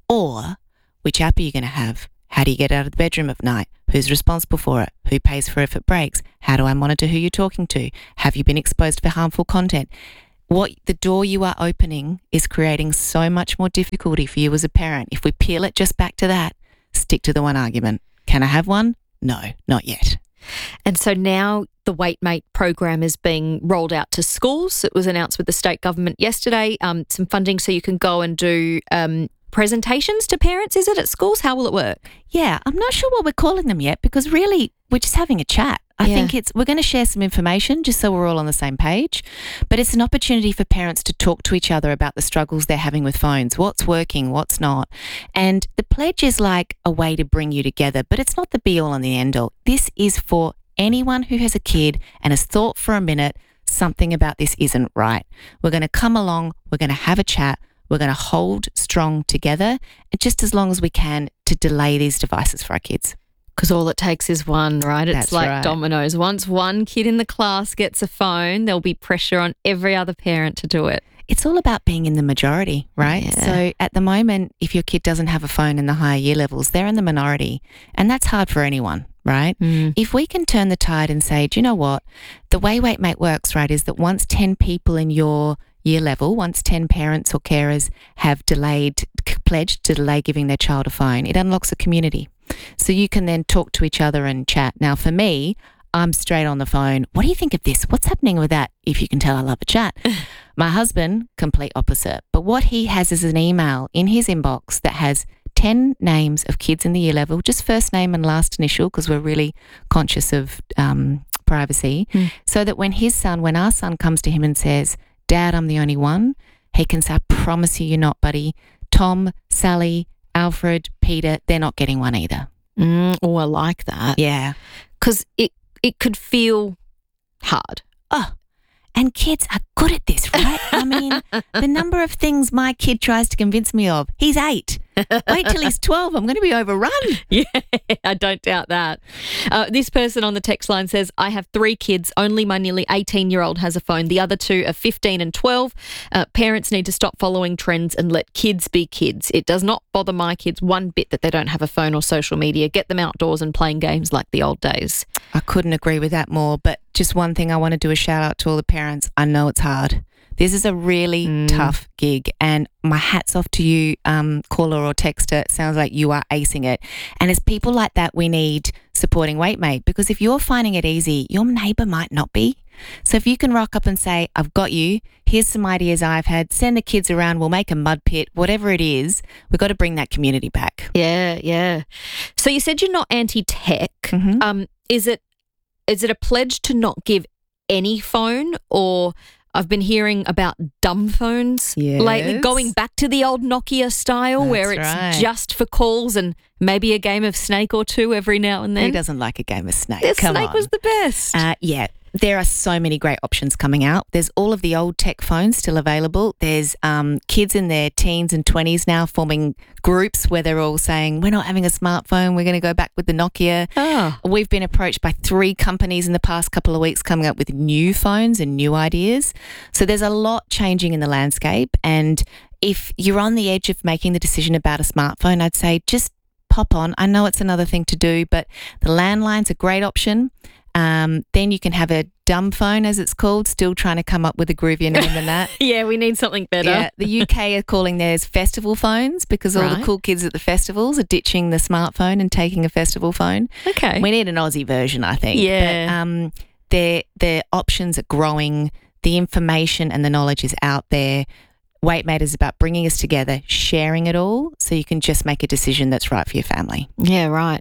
Or which app are you going to have? How do you get out of the bedroom at night? Who's responsible for it? Who pays for it if it breaks? How do I monitor who you're talking to? Have you been exposed for harmful content? What the door you are opening is creating so much more difficulty for you as a parent. If we peel it just back to that, stick to the one argument. Can I have one? No, not yet.
And so now the WaitMate program is being rolled out to schools. It was announced with the state government yesterday, um, some funding so you can go and do um, presentations to parents, is it, at schools? How will it work?
Yeah, I'm not sure what we're calling them yet because really we're just having a chat. I
Yeah.
think it's we're going to share some information just so we're all on the same page, but it's an opportunity for parents to talk to each other about the struggles they're having with phones, what's working, what's not. And the pledge is like a way to bring you together, but it's not the be all and the end all. This is for anyone who has a kid and has thought for a minute something about this isn't right. We're going to come along, we're going to have a chat, we're going to hold strong together, and just as long as we can to delay these devices for our kids.
Because all it takes is one, right? It's
That's
like
right.
dominoes. Once one kid in the class gets a phone, there'll be pressure on every other parent to do it.
It's all about being in the majority, right?
Yeah.
So at the moment, if your kid doesn't have a phone in the higher year levels, they're in the minority. And that's hard for anyone, right?
Mm.
If we can turn the tide and say, do you know what? The way WaitMate works, right, is that once ten people in your year level, once ten parents or carers have delayed, pledged to delay giving their child a phone, it unlocks a community. So you can then talk to each other and chat. Now, for me, I'm straight on the phone. What do you think of this? What's happening with that? If you can tell, I love a chat. My husband, complete opposite. But what he has is an email in his inbox that has ten names of kids in the year level, just first name and last initial, because we're really conscious of um, privacy,
Mm.
so that when his son, when our son comes to him and says, Dad, I'm the only one, he can say, I promise you you're not, buddy. Tom, Sally, Alfred, Peter, they're not getting one either.
Mm, oh, I like that.
Yeah.
Because it, it could feel hard.
Oh, and kids are good at this, right? I mean, the number of things my kid tries to convince me of. He's eight. Wait till he's twelve. I'm going to be overrun.
Yeah, I don't doubt that. Uh, this person on the text line says, I have three kids. Only my nearly eighteen-year-old has a phone. The other two are fifteen and twelve. Uh, parents need to stop following trends and let kids be kids. It does not bother my kids one bit that they don't have a phone or social media. Get them outdoors and playing games like the old days.
I couldn't agree with that more. But just one thing I want to do a shout out to all the parents. I know it's hard. This is a really
Mm.
tough gig, and my hat's off to you, um, caller or texter. It sounds like you are acing it. And it's people like that we need supporting WaitMate, because if you're finding it easy, your neighbour might not be. So if you can rock up and say, I've got you, here's some ideas I've had, send the kids around, we'll make a mud pit, whatever it is, we've got to bring that community back.
Yeah, yeah. So you said you're not anti-tech.
Mm-hmm.
Um, is it is it a pledge to not give any phone, or I've been hearing about dumb phones lately,
Yes.
going back to the old Nokia style where it's
That's right.
just for calls and maybe a game of Snake or two every now and then.
Who doesn't like a game of Snake?
The
Come
Snake
on.
was the best.
Uh, yeah, there are so many great options coming out. There's all of the old tech phones still available. There's um, kids in their teens and twenties now forming groups where they're all saying, we're not having a smartphone, we're going to go back with the Nokia.
Ah.
We've been approached by three companies in the past couple of weeks coming up with new phones and new ideas. So there's a lot changing in the landscape. And if you're on the edge of making the decision about a smartphone, I'd say just pop on. I know it's another thing to do, but the landline's a great option. Um, then you can have a dumb phone, as it's called, still trying to come up with a groovier name than that.
Yeah, we need something better.
Yeah, the U K are calling theirs festival phones because all the
Right.
cool kids at the festivals are ditching the smartphone and taking a festival phone.
Okay.
We need an Aussie version, I think.
Yeah.
But, um, their, their options are growing. The information and the knowledge is out there. WaitMate is about bringing us together, sharing it all so you can just make a decision that's right for your family.
Yeah, right.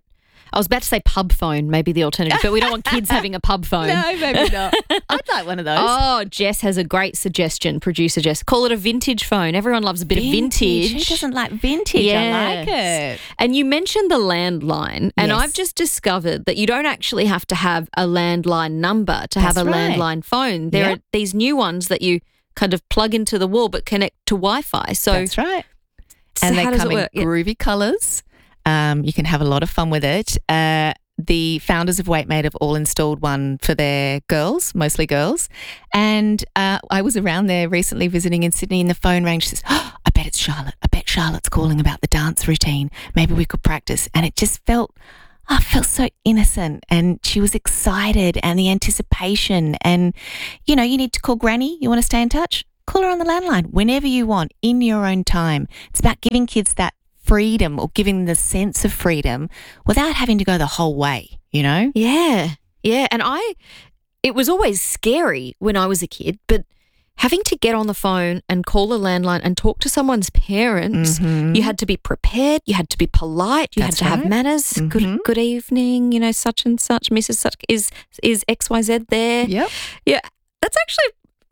I was about to say pub phone, maybe the alternative, but we don't want kids having a pub phone.
No, maybe not. I'd like one of those.
Oh, Jess has a great suggestion, producer Jess. Call it a vintage phone. Everyone loves a bit
Vintage.
of vintage.
Who doesn't like vintage?
Yes.
I like it.
And you mentioned the landline, and
Yes.
I've just discovered that you don't actually have to have a landline number to have
That's
a
right.
landline phone. There
Yep.
are these new ones that you kind of plug into the wall but connect to Wi-Fi. So
That's right.
So
And they
how does
come
it
in
work? Yeah.
groovy colours. Um, you can have a lot of fun with it. Uh, the founders of WaitMate have all installed one for their girls, mostly girls. And uh, I was around there recently visiting in Sydney, and the phone rang. She says, oh, I bet it's Charlotte. I bet Charlotte's calling about the dance routine. Maybe we could practice. And it just felt... I felt so innocent, and she was excited, and the anticipation, and, you know, you need to call Granny. You want to stay in touch? Call her on the landline whenever you want, in your own time. It's about giving kids that freedom, or giving them the sense of freedom without having to go the whole way, you know?
Yeah, yeah. And I, it was always scary when I was a kid, but having to get on the phone and call a landline and talk to someone's parents,
Mhm.
you had to be prepared, you had to be polite, you
That's
had to have
right.
manners.
Mhm.
Good good evening, you know, such and such, Missus Such, is is X Y Z there?
Yep.
Yeah, that's actually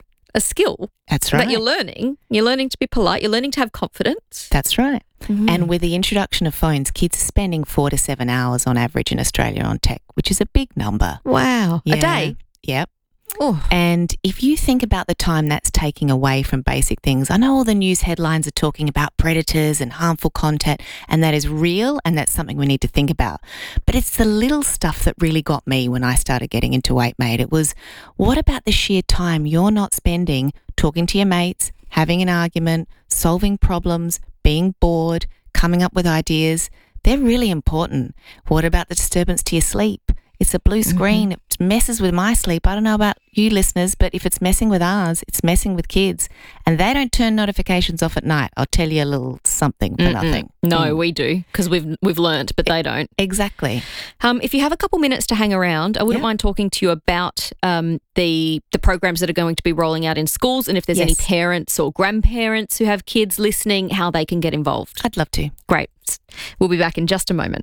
a skill
That's right.
that you're learning. You're learning to be polite, you're learning to have confidence.
That's right.
Mhm.
And with the introduction of phones, kids are spending four to seven hours on average in Australia on tech, which is a big number.
Wow. A
Yeah.
day?
Yep.
Oh.
And if you think about the time that's taking away from basic things, I know all the news headlines are talking about predators and harmful content, and that is real, and that's something we need to think about. But it's the little stuff that really got me when I started getting into WaitMate. It was, what about the sheer time you're not spending talking to your mates, having an argument, solving problems, being bored, coming up with ideas? They're really important. What about the disturbance to your sleep? It's a blue screen. It messes with my sleep. I don't know about you listeners, but if it's messing with ours, it's messing with kids. And they don't turn notifications off at night. I'll tell you a little something for
Mm-mm.
nothing.
No,
Mm.
we do, because we've we've learnt, but they don't.
Exactly.
Um, if you have a couple minutes to hang around, I wouldn't mind talking to you about um, the the programs that are going to be rolling out in schools, and if there's any
Yes.
parents or grandparents who have kids listening, how they can get involved.
I'd love to.
Great. We'll be back in just a moment.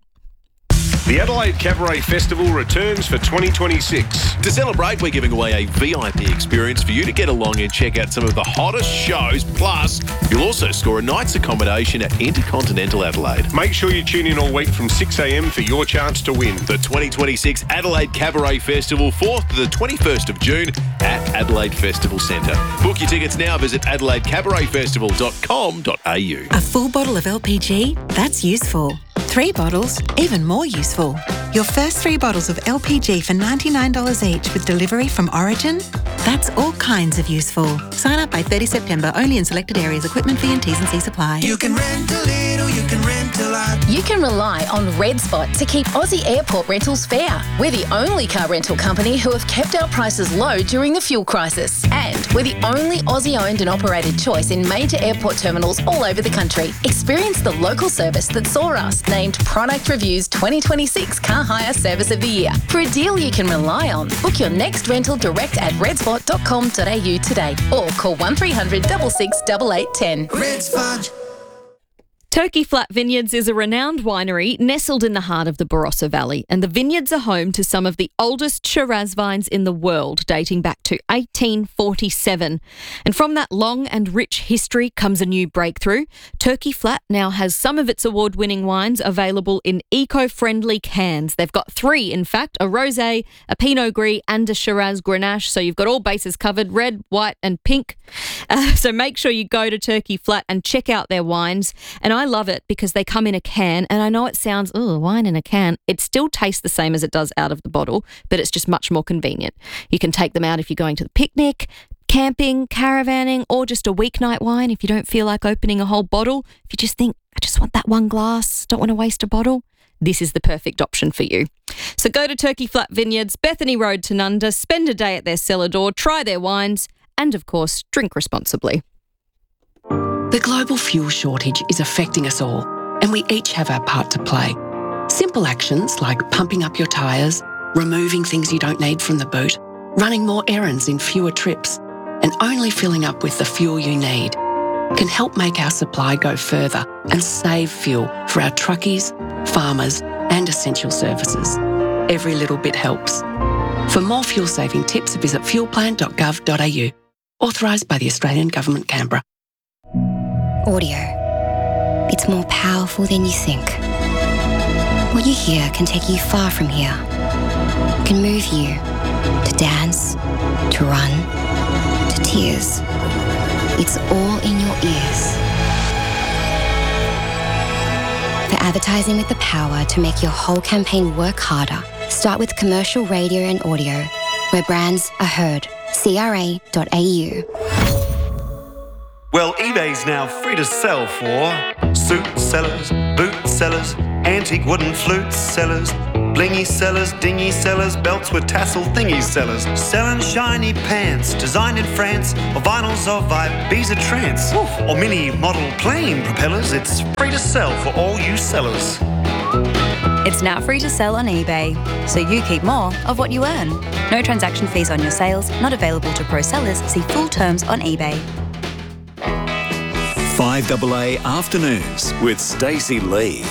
The Adelaide Cabaret Festival returns for twenty twenty-six.
To celebrate, we're giving away a V I P experience for you to get along and check out some of the hottest shows. Plus, you'll also score a night's accommodation at Intercontinental Adelaide.
Make sure you tune in all week from six a m for your chance to win.
The twenty twenty-six Adelaide Cabaret Festival, fourth to the twenty-first of June at Adelaide Festival Centre. Book your tickets now. Visit adelaide cabaret festival dot com dot a u.
A full bottle of L P G? That's useful. Three bottles? Even more useful. Your first three bottles of L P G for ninety-nine dollars each with delivery from Origin? That's all kinds of useful. Sign up by thirtieth of September, only in selected areas. Equipment fee and T's and C's apply.
You can rent a little, you can rent a lot.
You can rely on Red Spot to keep Aussie airport rentals fair. We're the only car rental company who have kept our prices low during the fuel crisis. And we're the only Aussie-owned and operated choice in major airport terminals all over the country. Experience the local service that saw us named Product Review's twenty twenty-six Car Hire Service of the Year. For a deal you can rely on, book your next rental direct at red spot dot com dot a u today or call one three hundred six six eight eight one zero.
Red Spot.
Turkey Flat Vineyards is a renowned winery nestled in the heart of the Barossa Valley, and the vineyards are home to some of the oldest Shiraz vines in the world, dating back to eighteen forty-seven. And from that long and rich history comes a new breakthrough. Turkey Flat now has some of its award-winning wines available in eco-friendly cans. They've got three, in fact, a rosé, a Pinot Gris and a Shiraz Grenache, so you've got all bases covered, red, white and pink. Uh, so make sure you go to Turkey Flat and check out their wines. And I I love it because they come in a can, and I know it sounds, oh, wine in a can. It still tastes the same as it does out of the bottle, but it's just much more convenient. You can take them out if you're going to the picnic, camping, caravanning, or just a weeknight wine if you don't feel like opening a whole bottle. If you just think, I just want that one glass, don't want to waste a bottle, this is the perfect option for you. So go to Turkey Flat Vineyards, Bethany Road, Tanunda, spend a day at their cellar door, try their wines, and of course, drink responsibly.
The global fuel shortage is affecting us all, and we each have our part to play. Simple actions like pumping up your tyres, removing things you don't need from the boot, running more errands in fewer trips, and only filling up with the fuel you need can help make our supply go further and save fuel for our truckies, farmers, and essential services. Every little bit helps. For more fuel-saving tips, visit fuelplan dot gov dot a u. Authorised by the Australian Government, Canberra.
Audio. It's more powerful than you think. What you hear can take you far from here. It can move you to dance, to run, to tears. It's all in your ears. For advertising with the power to make your whole campaign work harder, start with commercial radio and audio, where brands are heard. C R A dot A U.
Well, eBay's now free to sell for suit sellers, boot sellers, antique wooden flute sellers, blingy sellers, dingy sellers, belts with tassel thingy sellers, selling shiny pants designed in France, or vinyls of Ibiza trance, or mini model plane propellers. It's free to sell for all you sellers.
It's now free to sell on eBay, so you keep more of what you earn. No transaction fees on your sales, not available to pro sellers. See full terms on eBay.
five A A Afternoons with Stacey Lee.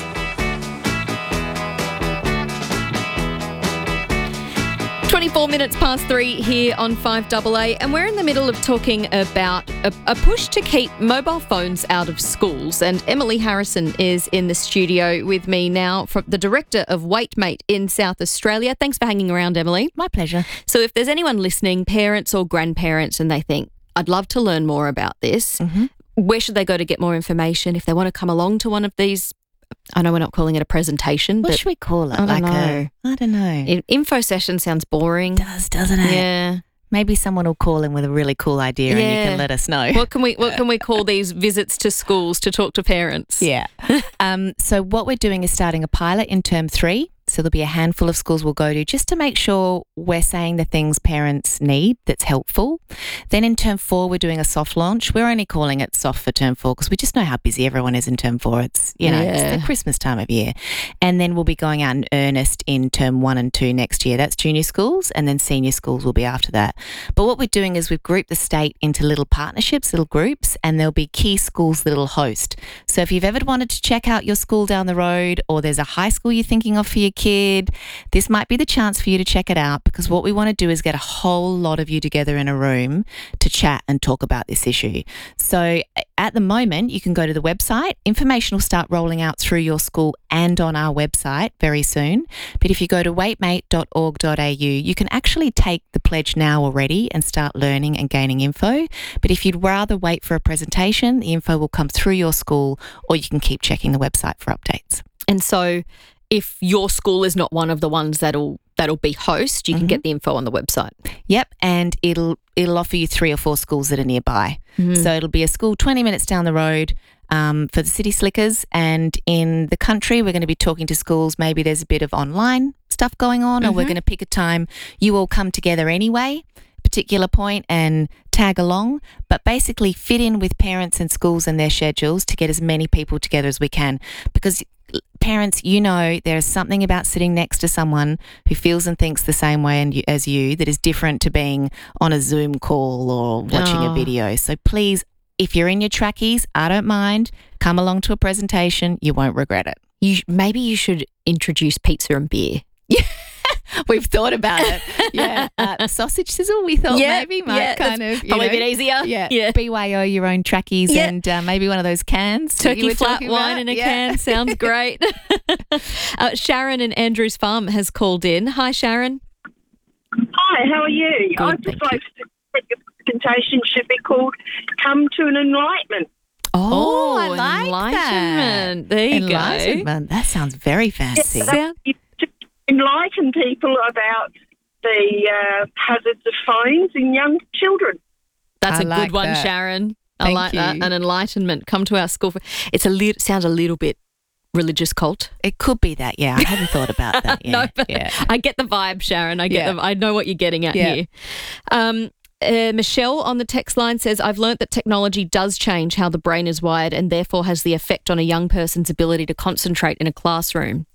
twenty-four minutes past three here on five A A, and we're in the middle of talking about a, a push to keep mobile phones out of schools. And Emily Harrison is in the studio with me now, from the director of WaitMate in South Australia. Thanks for hanging around, Emily.
My pleasure.
So if there's anyone listening, parents or grandparents, and they think, I'd love to learn more about this, mm-hmm. where should they go to get more information if they want to come along to one of these? I know we're not calling it a presentation.
What
but
should we call it?
I don't
like
know.
a, I don't know.
Info session sounds boring.
Does, doesn't it?
Yeah.
Maybe someone will call in with a really cool idea
yeah.
and you can let us know.
What can we What can we call these visits to schools to talk to parents?
Yeah. um, so what we're doing is starting a pilot in term three. So there'll be a handful of schools we'll go to just to make sure we're saying the things parents need that's helpful. Then in term four, we're doing a soft launch. We're only calling it soft for term four because we just know how busy everyone is in term four. It's, you know,
yeah.
it's the Christmas time of year. And then we'll be going out in earnest in term one and two next year. That's junior schools, and then senior schools will be after that. But what we're doing is we've grouped the state into little partnerships, little groups, and there'll be key schools that'll host. So if you've ever wanted to check out your school down the road, or there's a high school you're thinking of for your kid, this might be the chance for you to check it out, because what we want to do is get a whole lot of you together in a room to chat and talk about this issue. So at the moment, you can go to the website. Information will start rolling out through your school and on our website very soon. But if you go to waitmate dot org dot a u, you can actually take the pledge now already and start learning and gaining info. But if you'd rather wait for a presentation, the info will come through your school, or you can keep checking the website for updates.
And so if your school is not one of the ones that'll that'll be host, you can mm-hmm. get the info on the website.
Yep, and it'll it'll offer you three or four schools that are nearby. Mm-hmm. So it'll be a school twenty minutes down the road um, for the city slickers, and in the country we're going to be talking to schools. Maybe there's a bit of online stuff going on, mm-hmm. or we're going to pick a time you all come together anyway, particular point, and tag along, but basically fit in with parents and schools and their schedules to get as many people together as we can, because parents, you know, there's something about sitting next to someone who feels and thinks the same way as you that is different to being on a Zoom call or watching oh. a video. So please, if you're in your trackies, I don't mind, come along to a presentation. You won't regret it.
You maybe you should introduce pizza and beer.
Yeah. We've thought about it. Yeah. Uh, sausage sizzle, we thought
yeah,
maybe might
yeah,
kind of.
Probably
know,
a bit easier.
Yeah.
yeah.
B Y O your own trackies
yeah.
and uh, maybe one of those cans.
Turkey flat wine
about.
in a
yeah.
can. Sounds great. uh, Sharon in Andrews Farm has called in. Hi, Sharon.
Hi, how are you?
Good,
I'd just like to think your presentation should be called Come to an Enlightenment.
Oh, I like
enlightenment.
That.
There you
enlightenment.
go.
That sounds very fancy.
Yeah, to enlighten people about the uh, hazards of phones in young children.
That's
I
a
like
good one,
that.
Sharon. I
Thank
like
you.
that. An enlightenment. Come to our school. For, it's a li- sounds a little bit religious cult.
It could be that, yeah. I hadn't thought about that. Yeah.
no, but
yeah.
I get the vibe, Sharon. I get
Yeah.
the, I know what you're getting at
Yeah.
here. Um, Uh, Michelle on the text line says, I've learnt that technology does change how the brain is wired and therefore has the effect on a young person's ability to concentrate in a classroom.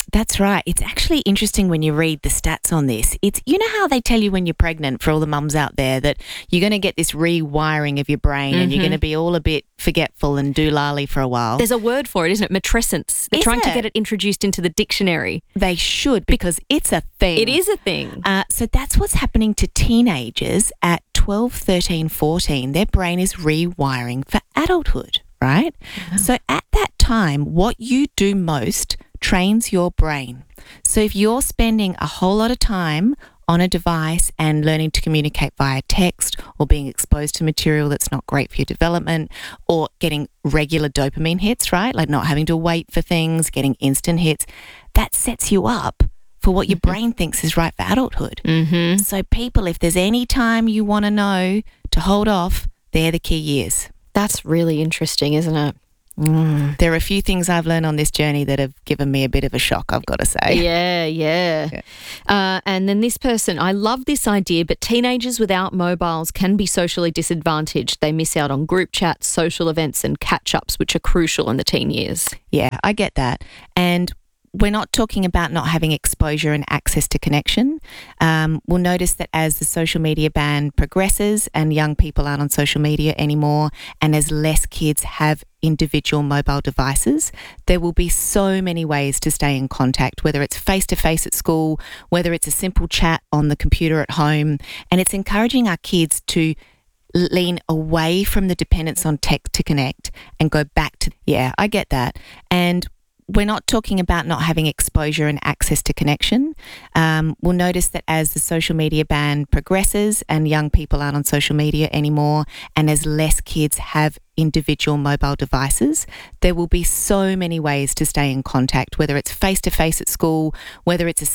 That's right. It's actually interesting when you read the stats on this. It's, you know how they tell you when you're pregnant, for all the mums out there, that you're going to get this rewiring of your brain
Mm-hmm.
and you're going to be all a bit forgetful and doolally for a while.
There's a word for it, isn't it? Matrescence. They're
Is
trying to
it?
get it introduced into the dictionary.
They should, because it's a thing.
It is a thing.
Uh, so that's what's happening to teenagers at twelve, thirteen, fourteen. Their brain is rewiring for adulthood, right? So at that time, what you do most trains your brain. So if you're spending a whole lot of time on a device and learning to communicate via text, or being exposed to material that's not great for your development, or getting regular dopamine hits, right? Like not having to wait for things, getting instant hits, that sets you up for what your
Mm-hmm.
brain thinks is right for adulthood.
Mm-hmm.
So people, if there's any time you want to know to hold off, they're the key years.
That's really interesting, isn't it?
Mm. There are a few things I've learned on this journey that have given me a bit of a shock, I've got to say.
Yeah, yeah.
Yeah.
Uh, and then this person, I love this idea, but teenagers without mobiles can be socially disadvantaged. They miss out on group chats, social events and catch-ups, which are crucial in the teen years.
Yeah, I get that. And we're not talking about not having exposure and access to connection. Um, we'll notice that as the social media ban progresses and young people aren't on social media anymore, and as less kids have individual mobile devices, there will be so many ways to stay in contact, whether it's face-to-face at school, whether it's a simple chat on the computer at home. And it's encouraging our kids to lean away from the dependence on tech to connect and go back to, yeah, I get that. And we're not talking about not having exposure and access to connection. Um, we'll notice that as the social media ban progresses and young people aren't on social media anymore, and as less kids have individual mobile devices, there will be so many ways to stay in contact, whether it's face-to-face at school, whether it's a